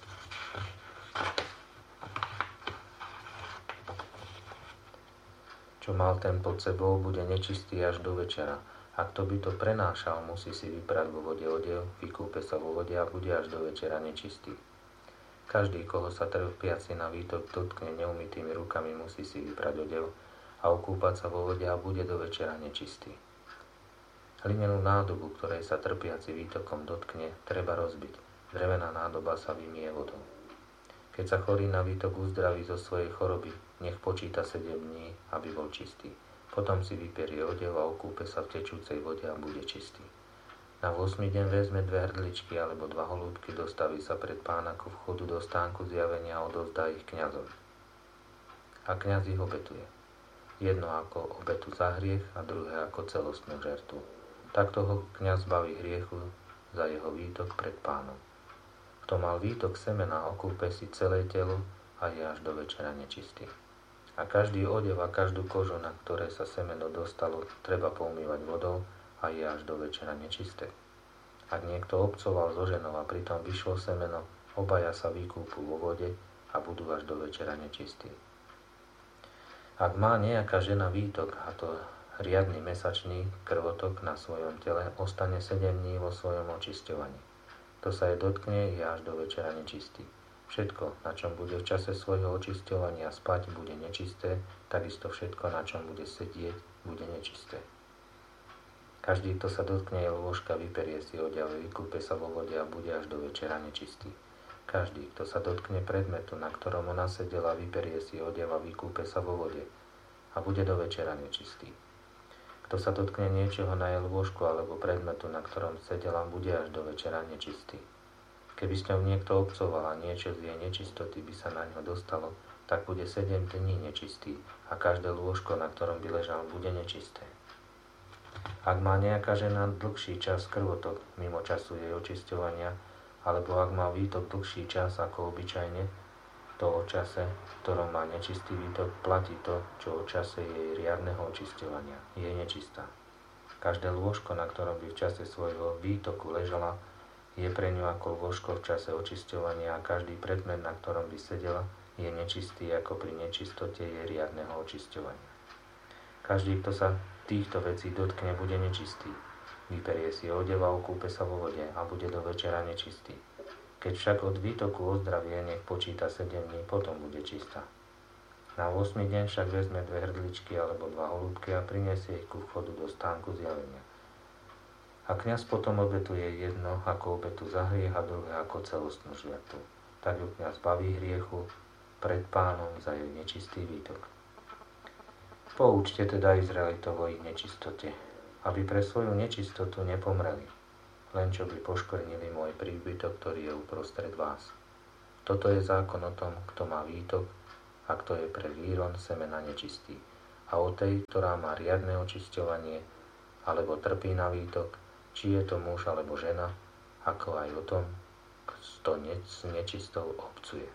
čo mal ten pod sebou, bude nečistý až do večera. A kto by to prenášal, musí si vyprať vo vode odev, vykúpe sa vo vode a bude až do večera nečistý. Každý, koho sa trpiaci na výtok dotkne neumytými rukami, musí si vyprať odev a okúpať sa vo vode a bude do večera nečistý. Hlinenú nádobu, ktorej sa trpiaci výtokom dotkne, treba rozbiť. Drevená nádoba sa vymie vodou. Keď sa chorý na výtok uzdraví zo svojej choroby, nech počíta sedem dní, aby bol čistý. Potom si vyperie odev a okúpe sa v tečúcej vode a bude čistý. Na ôsmy deň vezme dve hrdličky alebo dva holúbky, dostaví sa pred pána ku vchodu do stánku zjavenia a odovzdá ich kňazovi. A kňaz ich obetuje. Jedno ako obetu za hriech a druhé ako celostnú žertu. Takto ho kňaz zbaví hriechu za jeho výtok pred pánom. Kto mal výtok semena, okúpe si celé telo a je až do večera nečistý. A každý odev a každú kožu, na ktoré sa semeno dostalo, treba poumývať vodou a je až do večera nečisté. Ak niekto obcoval so ženou a pritom vyšlo semeno, obaja sa vykúpu vo vode a budú až do večera nečistí. Ak má nejaká žena výtok, a to riadny mesačný krvotok na svojom tele, ostane sedem dní vo svojom očisťovaní. Kto sa jej dotkne, je až do večera nečistý. Všetko, na čom bude v čase svojho očisťovania spať, bude nečisté, takisto všetko, na čom bude sedieť, bude nečisté. Každý, kto sa dotkne jej lôžka, vyperie si odev, vykúpe sa vo vode a bude až do večera nečistý. Každý, kto sa dotkne predmetu, na ktorom ona sedela, vyperie si odev a vykúpe sa vo vode a bude do večera nečistý. Kto sa dotkne niečoho na jej lôžku alebo predmetu, na ktorom sedela, bude až do večera nečistý. Keby s ňou niekto obcoval a niečo z jej nečistoty by sa na ňo dostalo, tak bude sedem dní nečistý a každé lôžko, na ktorom by ležal, bude nečisté. Ak má nejaká žena dlhší čas krvotok mimo času jej očisťovania, alebo ak má výtok dlhší čas ako obyčajne, to o čase, v ktorom má nečistý výtok, platí to, čo o čase jej riadneho očisťovania. Je nečistá. Každé lôžko, na ktorom by v čase svojho výtoku ležala, je pre ňu ako lôžko v čase očisťovania a každý predmet, na ktorom by sedela, je nečistý ako pri nečistote jej riadneho očisťovania. Každý, kto sa týchto vecí dotkne, bude nečistý. Vyperie si odev a okúpe sa vo vode a bude do večera nečistý. Keď však od výtoku ozdravie, nech počíta sedem dní, potom bude čistá. Na ôsmy deň však vezme dve hrdličky alebo dva holúbky a prinesie ich ku vchodu do stánku zjavenia. A kňaz potom obetuje jedno ako obetu za hriech a druhé ako celostnú žľatu. Tak ju kňaz baví hriechu pred Pánom za jej nečistý výtok. Poučte teda Izraelitov o ich nečistote, aby pre svoju nečistotu nepomreli, len čo by poškvrnili môj príbytok, ktorý je uprostred vás. Toto je zákon o tom, kto má výtok a kto je pre výron semena nečistý. A o tej, ktorá má riadne očisťovanie, alebo trpí na výtok, či je to muž alebo žena, ako aj o tom, kto s nečistou obcuje.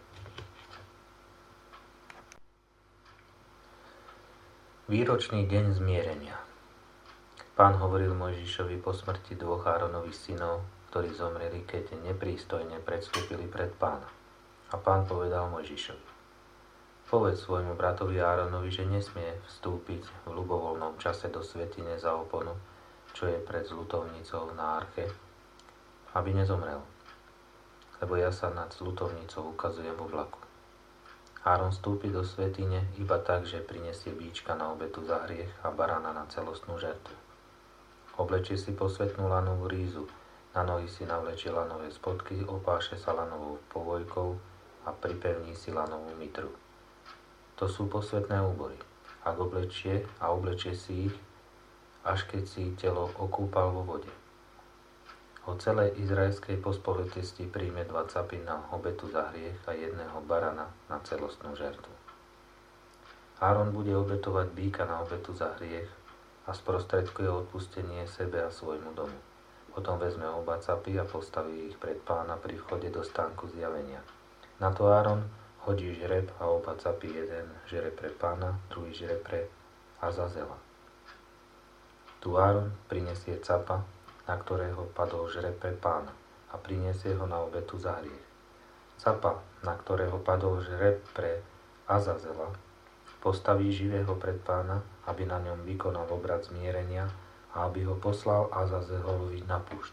Výročný deň zmierenia. Pán hovoril Mojžišovi po smrti dvoch Áronových synov, ktorí zomreli, keď neprístojne predstúpili pred Pána. A Pán povedal Mojžišovi: Povedz svojmu bratovi Áronovi, že nesmie vstúpiť v ľubovoľnom čase do svätyne za oponu, čo je pred zľutovnicou na arche, aby nezomrel, lebo ja sa nad zľutovnicou ukazujem vo vlaku. Áron vstúpi do svätyne iba tak, že prinesie bíčka na obetu za hriech a barana na celostnú žertvu. Oblečie si posvätnú lanovú rízu, na nohy si navlečie lanové spodky, opáše sa lanovou povojkou a pripevní si lanovú mitru. To sú posvätné úbory. Ak oblečie a oblečie si ich, až keď si telo okúpal vo vode. Od celej izraelskej pospolitosti príjme dva capy na obetu za hriech a jedného barana na celostnú žertvu. Áron bude obetovať býka na obetu za hriech a sprostredkuje odpustenie sebe a svojmu domu. Potom vezme oba capy a postaví ich pred Pána pri vchode do stánku zjavenia. Na to Áron hodí žreb a oba capy, jeden žreb pre Pána, druhý žreb pre Azazela. Tu Áron prinesie capa, na ktorého padol žreb pre Pána, a prinesie ho na obetu za hriech. Capa, na ktorého padol žreb pre Azazela, postaví živého pred Pána, aby na ňom vykonal obrad zmierenia a aby ho poslal Azazelovi na púšť.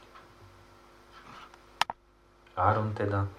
Áron teda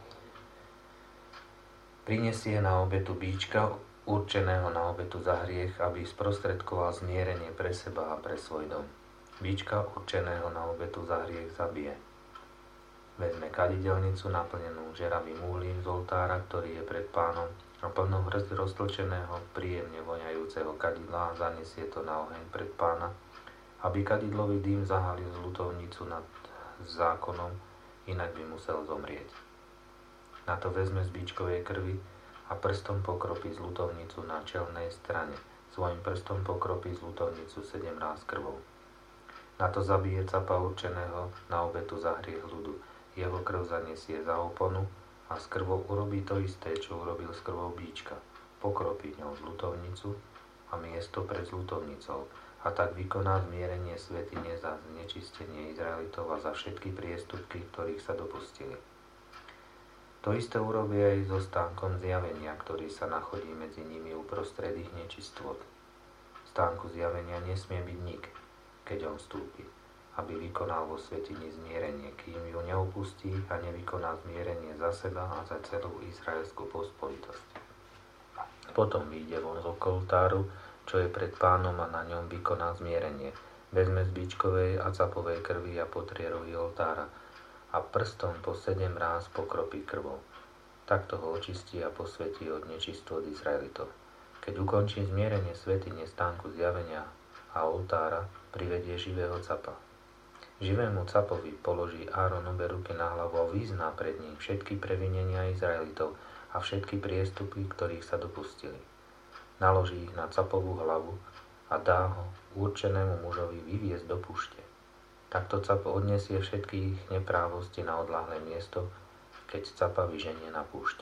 prinesie na obetu bíčka, určeného na obetu za hriech, aby sprostredkoval zmierenie pre seba a pre svoj dom. Bíčka určeného na obetu za hriech zabije. Vezme kadidelnicu naplnenú žeravým uhlím z oltára, ktorý je pred Pánom, a plnú hrst roztlčeného, príjemne voňajúceho kadidla a zanesie to na oheň pred Pána, aby kadidlový dým zahalil zľutovnicu nad zákonom, inak by musel zomrieť. Na to vezme z bíčkovej krvi a prstom pokropí zľutovnicu na čelnej strane. Svojim prstom pokropí zľutovnicu sedem ráz krvou. Na to zabije capa určeného na obetu za hriech ľudu. Jeho krv zanesie za oponu a s krvou urobí to isté, čo urobil s krvou bíčka. Pokropí ňou zľutovnicu a miesto pred zľutovnicou a tak vykoná zmierenie svätyne za znečistenie Izraelitov a za všetky priestupky, ktorých sa dopustili. To isté urobí aj so stánkom zjavenia, ktorý sa nachodí medzi nimi uprostred ich nečistôt. V stánku zjavenia nesmie byť nik, keď on vstúpi, aby vykonal vo svätyni zmierenie, kým ju neopustí a nevykoná zmierenie za seba a za celú izraelskú pospolitosť. Potom vyjde von z oltáru, čo je pred Pánom, a na ňom vykoná zmierenie. Vezme z bíčkovej a capovej krvi a potrie rohy oltára a prstom po sedem ráz pokropí krvou. Takto ho očistí a posvätí od nečistôt Izraelitov. Keď ukončí zmierenie svätyne, stánku zjavenia a oltára, privedie živého capa. Živému capovi položí Áron obe ruky na hlavu a vyzná pred ním všetky previnenia Izraelitov a všetky priestupy, ktorých sa dopustili. Naloží ich na capovú hlavu a dá ho určenému mužovi vyviesť do púšte. Takto capa odniesie všetky ich neprávosti na odľahlé miesto, keď capa vyženie na púšť.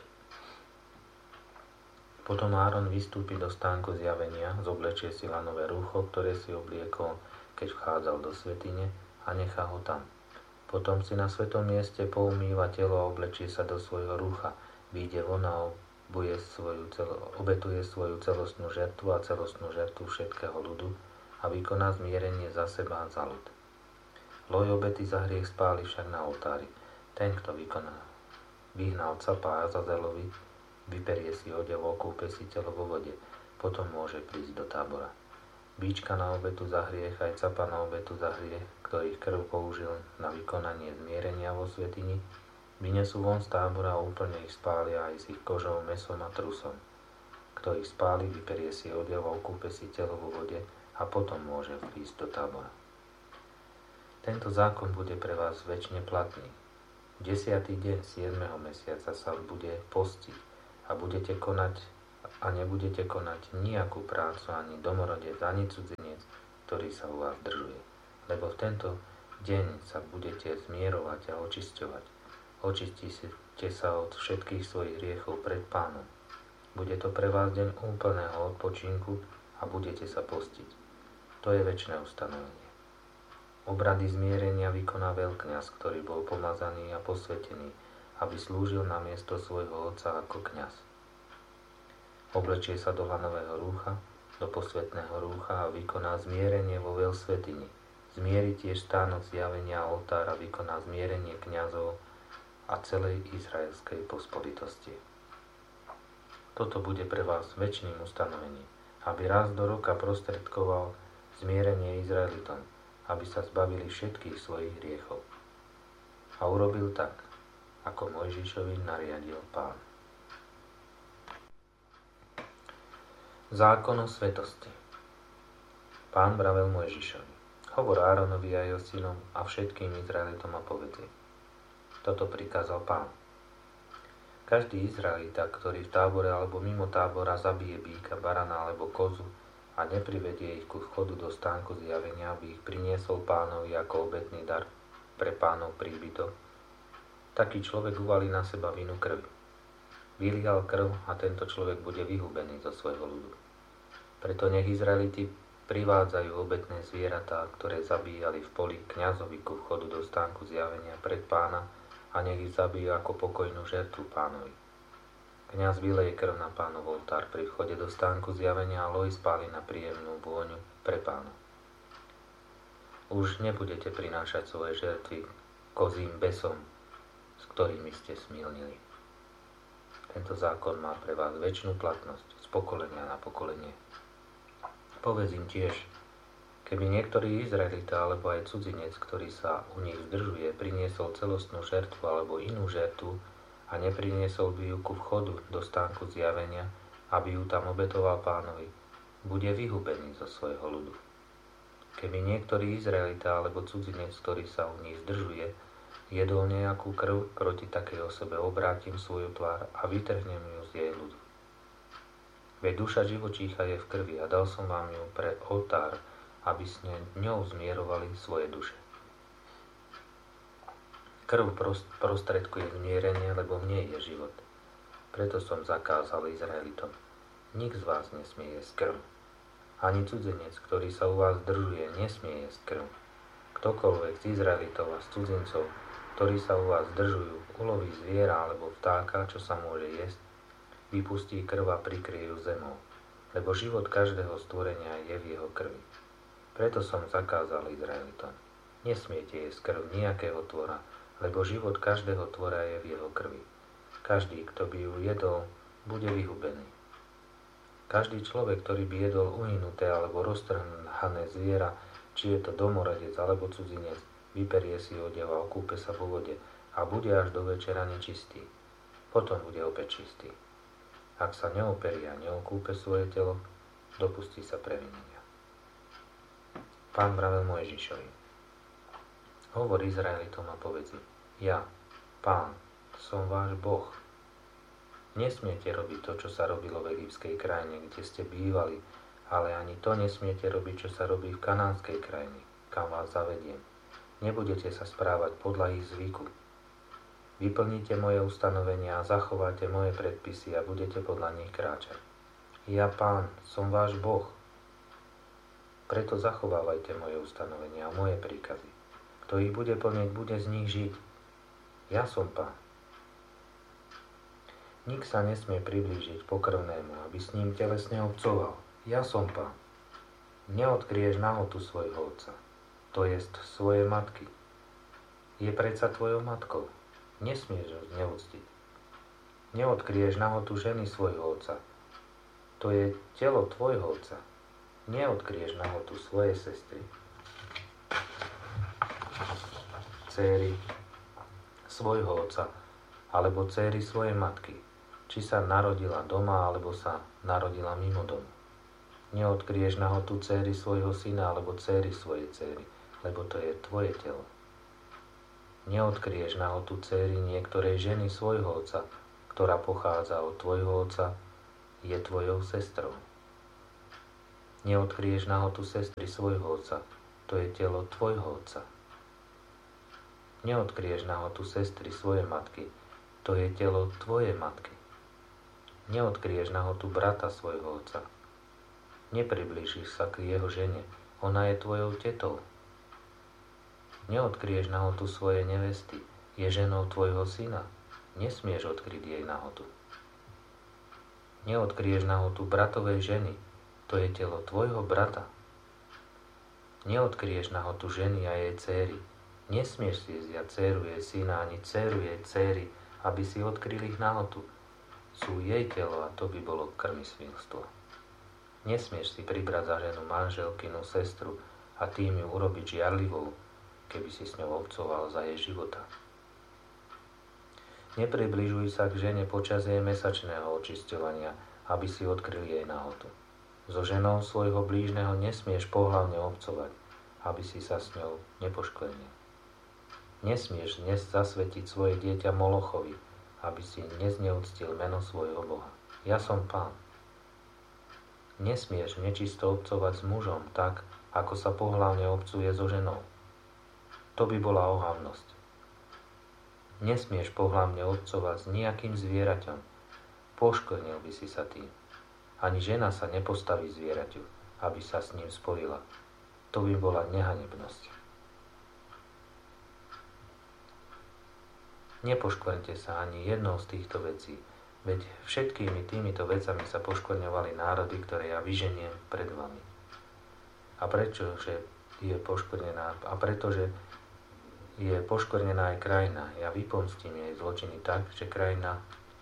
Potom Áron vystúpi do stánku zjavenia, zoblečie si lanové rúcho, ktoré si obliekol, keď vchádzal do svätyne, a nechá ho tam. Potom si na svetom mieste poumýva telo a oblečie sa do svojho rúcha, vyjde von a obuje svoju celo, obetuje svoju celostnú žertvu a celostnú žertvu všetkého ľudu a vykoná zmierenie za seba a za ľud. Loj obety za hriech spáli však na oltári. Ten, kto vykoná, vyhnal capa Azazelovi, vyperie si odev, okúpe si telo vo vode, potom môže prísť do tábora. Bíčka na obetu za hriech aj capa na obetu za hriech, ktorých krv použil na vykonanie zmierenia vo svätyni, Vynesú von z tábora a úplne ich spália aj s ich kožou, mäsom a trusom. Kto ich spáli, vyperie si odev a okúpe si telo vo vode a potom môže vísť do tábora. Tento zákon bude pre vás večne platný. V desiatý deň siedmeho mesiaca sa bude postiť a budete konať a nebudete konať nejakú prácu ani domorodec, ani cudzinec, ktorý sa u vás držuje. Lebo v tento deň sa budete zmierovať a očisťovať. Očistíte sa od všetkých svojich hriechov pred Pánom. Bude to pre vás deň úplného odpočinku a budete sa postiť. To je večné ustanovenie. Obrady zmierenia vykoná veľkňaz, ktorý bol pomazaný a posvetený, aby slúžil na miesto svojho otca ako kňaz. Oblečie sa do lanového rúcha, do posvetného rúcha a vykoná zmierenie vo veľsvätyni. Zmieri tiež stánok zjavenia a oltár a vykoná zmierenie kňazov a celej izraelskej pospolitosti. Toto bude pre vás večným ustanovením, aby raz do roka prostredkoval zmierenie Izraelitom, aby sa zbavili všetkých svojich hriechov. A urobil tak, ako Mojžišovi nariadil Pán. Zákon o svetosti. Pán vravel Mojžišovi: Hovor Áronovi a jeho synom a všetkým Izraelitom a povedz im: Toto prikázal Pán. Každý Izraelita, ktorý v tábore alebo mimo tábora zabije býka, barana alebo kozu a neprivedie ich ku vchodu do stánku zjavenia, aby ich priniesol Pánovi ako obetný dar pre Pánov príbytok, taký človek uvalí na seba vinu krvi. Vylial krv a tento človek bude vyhubený zo svojho ľudu. Preto nech Izraeliti privádzajú obetné zvieratá, ktoré zabíjali v poli, kňazovi ku vchodu do stánku zjavenia pred Pána, a nech ich zabijú ako pokojnú žertvu Pánovi. Kňaz vyleje krv na Pánov oltár pri vchode do stánku zjavenia a loj spáli na príjemnú vôňu pre Pána. Už nebudete prinášať svoje žertvy kozím besom, s ktorými ste smilnili. Tento zákon má pre vás večnú platnosť z pokolenia na pokolenie. Povedz im tiež: Keby niektorý Izraelita alebo aj cudzinec, ktorý sa u nich zdržuje, priniesol celostnú žertvu alebo inú žertvu a nepriniesol by ju ku vchodu do stánku zjavenia, aby ju tam obetoval Pánovi, bude vyhubený zo svojho ľudu. Keby niektorý Izraelita alebo cudzinec, ktorý sa u nich zdržuje, jedol nejakú krv, proti takej osobe obrátim svoju tvár a vytrhnem ju z jej ľudu. Veď duša živočícha je v krvi a dal som vám ju pre oltár, aby ste ňou zmierovali svoje duše. Krv prostredkuje zmierenie, lebo v nej je život. Preto som zakázal Izraelitom: Nik z vás nesmie jesť krv. Ani cudzinec, ktorý sa u vás zdržuje, nesmie jesť krv. Ktokoľvek z Izraelitov a z cudzincov, ktorí sa u vás zdržujú, uloví zviera alebo vtáka, čo sa môže jesť, vypustí krv a prikrie ju zemou, lebo život každého stvorenia je v jeho krvi. Preto som zakázal Izraelitom: Nesmiete jesť krv nejakého tvora, lebo život každého tvora je v jeho krvi. Každý, kto by ju jedol, bude vyhubený. Každý človek, ktorý by jedol uhynuté alebo roztrhané zviera, či je to domorodec alebo cudzinec, vyperie si odev a okúpe sa vo vode a bude až do večera nečistý. Potom bude opäť čistý. Ak sa neoperie a neokúpe svoje telo, dopustí sa previnenia. Pán vravel Mojžišovi: Hovor Izraelitom a povedz im: Ja, Pán, som váš Boh. Nesmiete robiť to, čo sa robilo v egyptskej krajine, kde ste bývali, ale ani to nesmiete robiť, čo sa robí v kanánskej krajine, kam vás zavediem. Nebudete sa správať podľa ich zvyku. Vyplníte moje ustanovenia a zachováte moje predpisy a budete podľa nich kráčať. Ja, Pán, som váš Boh. Preto zachovávajte moje ustanovenia a moje príkazy. Kto ich bude plniť, bude z nich žiť. Ja som Pán. Nik sa nesmie priblížiť pokrvnému, aby s ním telesne obcoval. Ja som Pán. Neodkryješ nahotu svojho otca, to jest svojej matky. Je predsa tvojou matkou. Nesmieš ho zneúctiť. Neodkryješ nahotu ženy svojho otca, to je telo tvojho otca. Neodkryješ nahotu svojej sestry, dcéry svojho otca, alebo dcéry svojej matky, či sa narodila doma, alebo sa narodila mimo domu. Neodkryješ nahotu dcéry svojho syna, alebo dcéry svojej dcéry, lebo to je tvoje telo. Neodkryješ nahotu dcéry niektorej ženy svojho otca, ktorá pochádza od tvojho otca, je tvojou sestrou. Neodkryješ nahotu sestry svojho otca, to je telo tvojho otca. Neodkryješ nahotu sestry svojej matky, to je telo tvojej matky. Neodkryješ nahotu brata svojho otca. Nepriblížiš sa k jeho žene, ona je tvojou tetou. Neodkryješ nahotu svojej nevesty, je ženou tvojho syna, nesmieš odkryť jej nahotu. Neodkryješ nahotu bratovej ženy, to je telo tvojho brata. Neodkryješ nahotu ženy a jej céry, nesmieš si vziať dcéru jej syna ani dcéru jej céry, aby si odkryli ich nahotu. Sú jej telo a to by bolo krmisvilstvo. Nesmieš si pribrať za ženu manželkinu sestru a tým ju urobiť žiarlivou, keby si s ňou obcoval za jej života. Nepribližuj sa k žene počas jej mesačného očisťovania, aby si odkryl jej nahotu. So ženou svojho blížneho nesmieš pohlavne obcovať, aby si sa s ňou nepoškvrnil. Nesmieš dnes zasvetiť svoje dieťa Molochovi, aby si nezneúctil meno svojho Boha. Ja som Pán. Nesmieš nečisto obcovať s mužom tak, ako sa pohlavne obcuje so ženou. To by bola ohavnosť. Nesmieš pohlavne obcovať s nejakým zvieraťom. Poškvrnil by si sa tým. Ani žena sa nepostaví zvieraťu, aby sa s ním spojila. To by bola nehanebnosť. Nepoškvrňte sa ani jednou z týchto vecí, veď všetkými týmito vecami sa poškvrňovali národy, ktoré ja vyženiem pred vami. A prečo, že je poškvrnená, a pretože je poškvrnená aj krajina, ja vypomstím jej zločiny tak, že krajina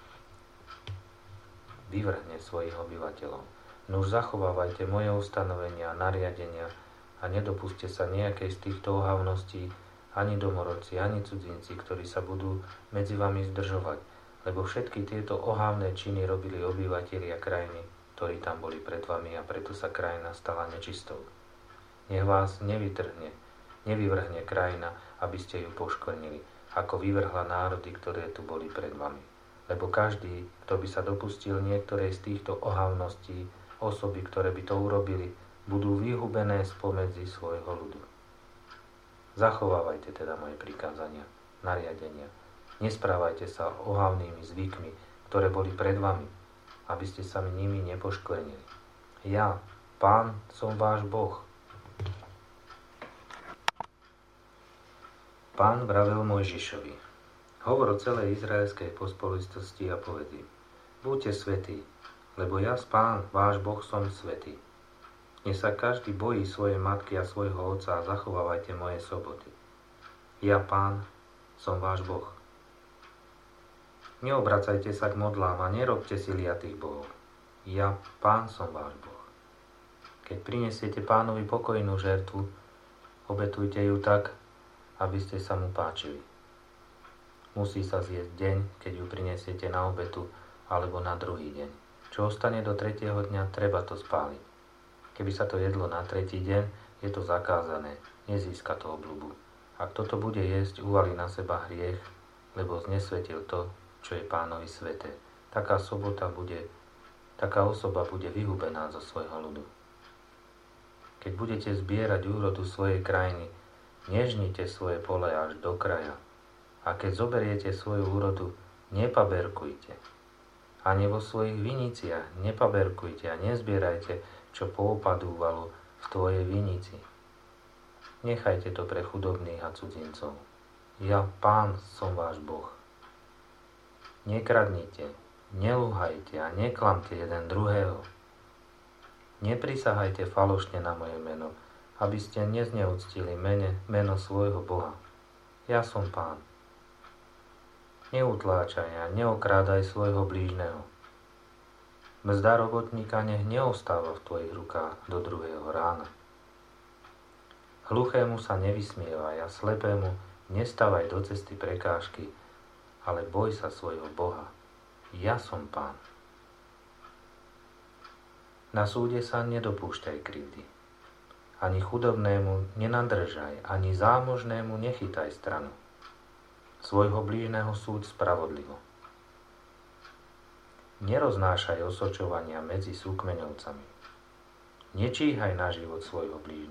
vyvrhne svojich obyvateľov. Nuž zachovávajte moje ustanovenia a nariadenia a nedopustite sa nejakej z týchto ohavností, ani domorodci, ani cudzinci, ktorí sa budú medzi vami zdržovať, lebo všetky tieto ohavné činy robili obyvatelia krajiny, ktorí tam boli pred vami a preto sa krajina stala nečistou. Nech vás nevytrhne, nevyvrhne krajina, aby ste ju poškvrnili, ako vyvrhla národy, ktoré tu boli pred vami. Lebo každý, kto by sa dopustil niektorej z týchto ohavností, osoby, ktoré by to urobili, budú vyhubené spomedzi svojho ľudu. Zachovávajte teda moje prikázania, nariadenia. Nesprávajte sa ohavnými zvykmi, ktoré boli pred vami, aby ste sa nimi nepoškvrnili. Ja, Pán, som váš Boh. Pán vravel Mojžišovi: hovor o celej izraelskej pospolitosti a povedz im: buďte svätí, lebo ja, Pán, váš Boh, som svätý. Nech sa každý bojí svojej matky a svojho otca a zachovávajte moje soboty. Ja, Pán, som váš Boh. Neobracajte sa k modlám a nerobte si liatých bohov. Ja, Pán, som váš Boh. Keď prinesiete Pánovi pokojnú žertvu, obetujte ju tak, aby ste sa mu páčili. Musí sa zjesť deň, keď ju prinesiete na obetu, alebo na druhý deň. Čo ostane do tretieho dňa, treba to spáliť. Keby sa to jedlo na tretí deň, je to zakázané, nezíska to obľubu. Ak toto bude jesť, uvalí na seba hriech, lebo znesvetil to, čo je Pánovi sväté. Taká sobota bude, taká osoba bude vyhubená zo svojho ľudu. Keď budete zbierať úrodu svojej krajiny, nežnite svoje pole až do kraja. A keď zoberiete svoju úrodu, nepaberkujte. Ani vo svojich viniciach nepaberkujte a nezbierajte, čo poopadúvalo v tvojej vinici. Nechajte to pre chudobných a cudzincov. Ja, Pán, som váš Boh. Nekradnite, nelúhajte a neklamte jeden druhého. Neprisahajte falošne na moje meno, aby ste nezneúctili mene, meno svojho Boha. Ja som Pán. Neutláčaj a neokrádaj svojho blížneho. Mzda robotníka nech neostáva v tvojich rukách do druhého rána. Hluchému sa nevysmievaj a slepému nestávaj do cesty prekážky, ale boj sa svojho Boha. Ja som Pán. Na súde sa nedopúšťaj krivdy. Ani chudobnému nenadržaj, ani zámožnému nechytaj stranu. Svojho blížneho súď spravodlivo. Neroznášaj osočovania medzi súkmeňovcami. Nečíhaj na život svojho blížneho.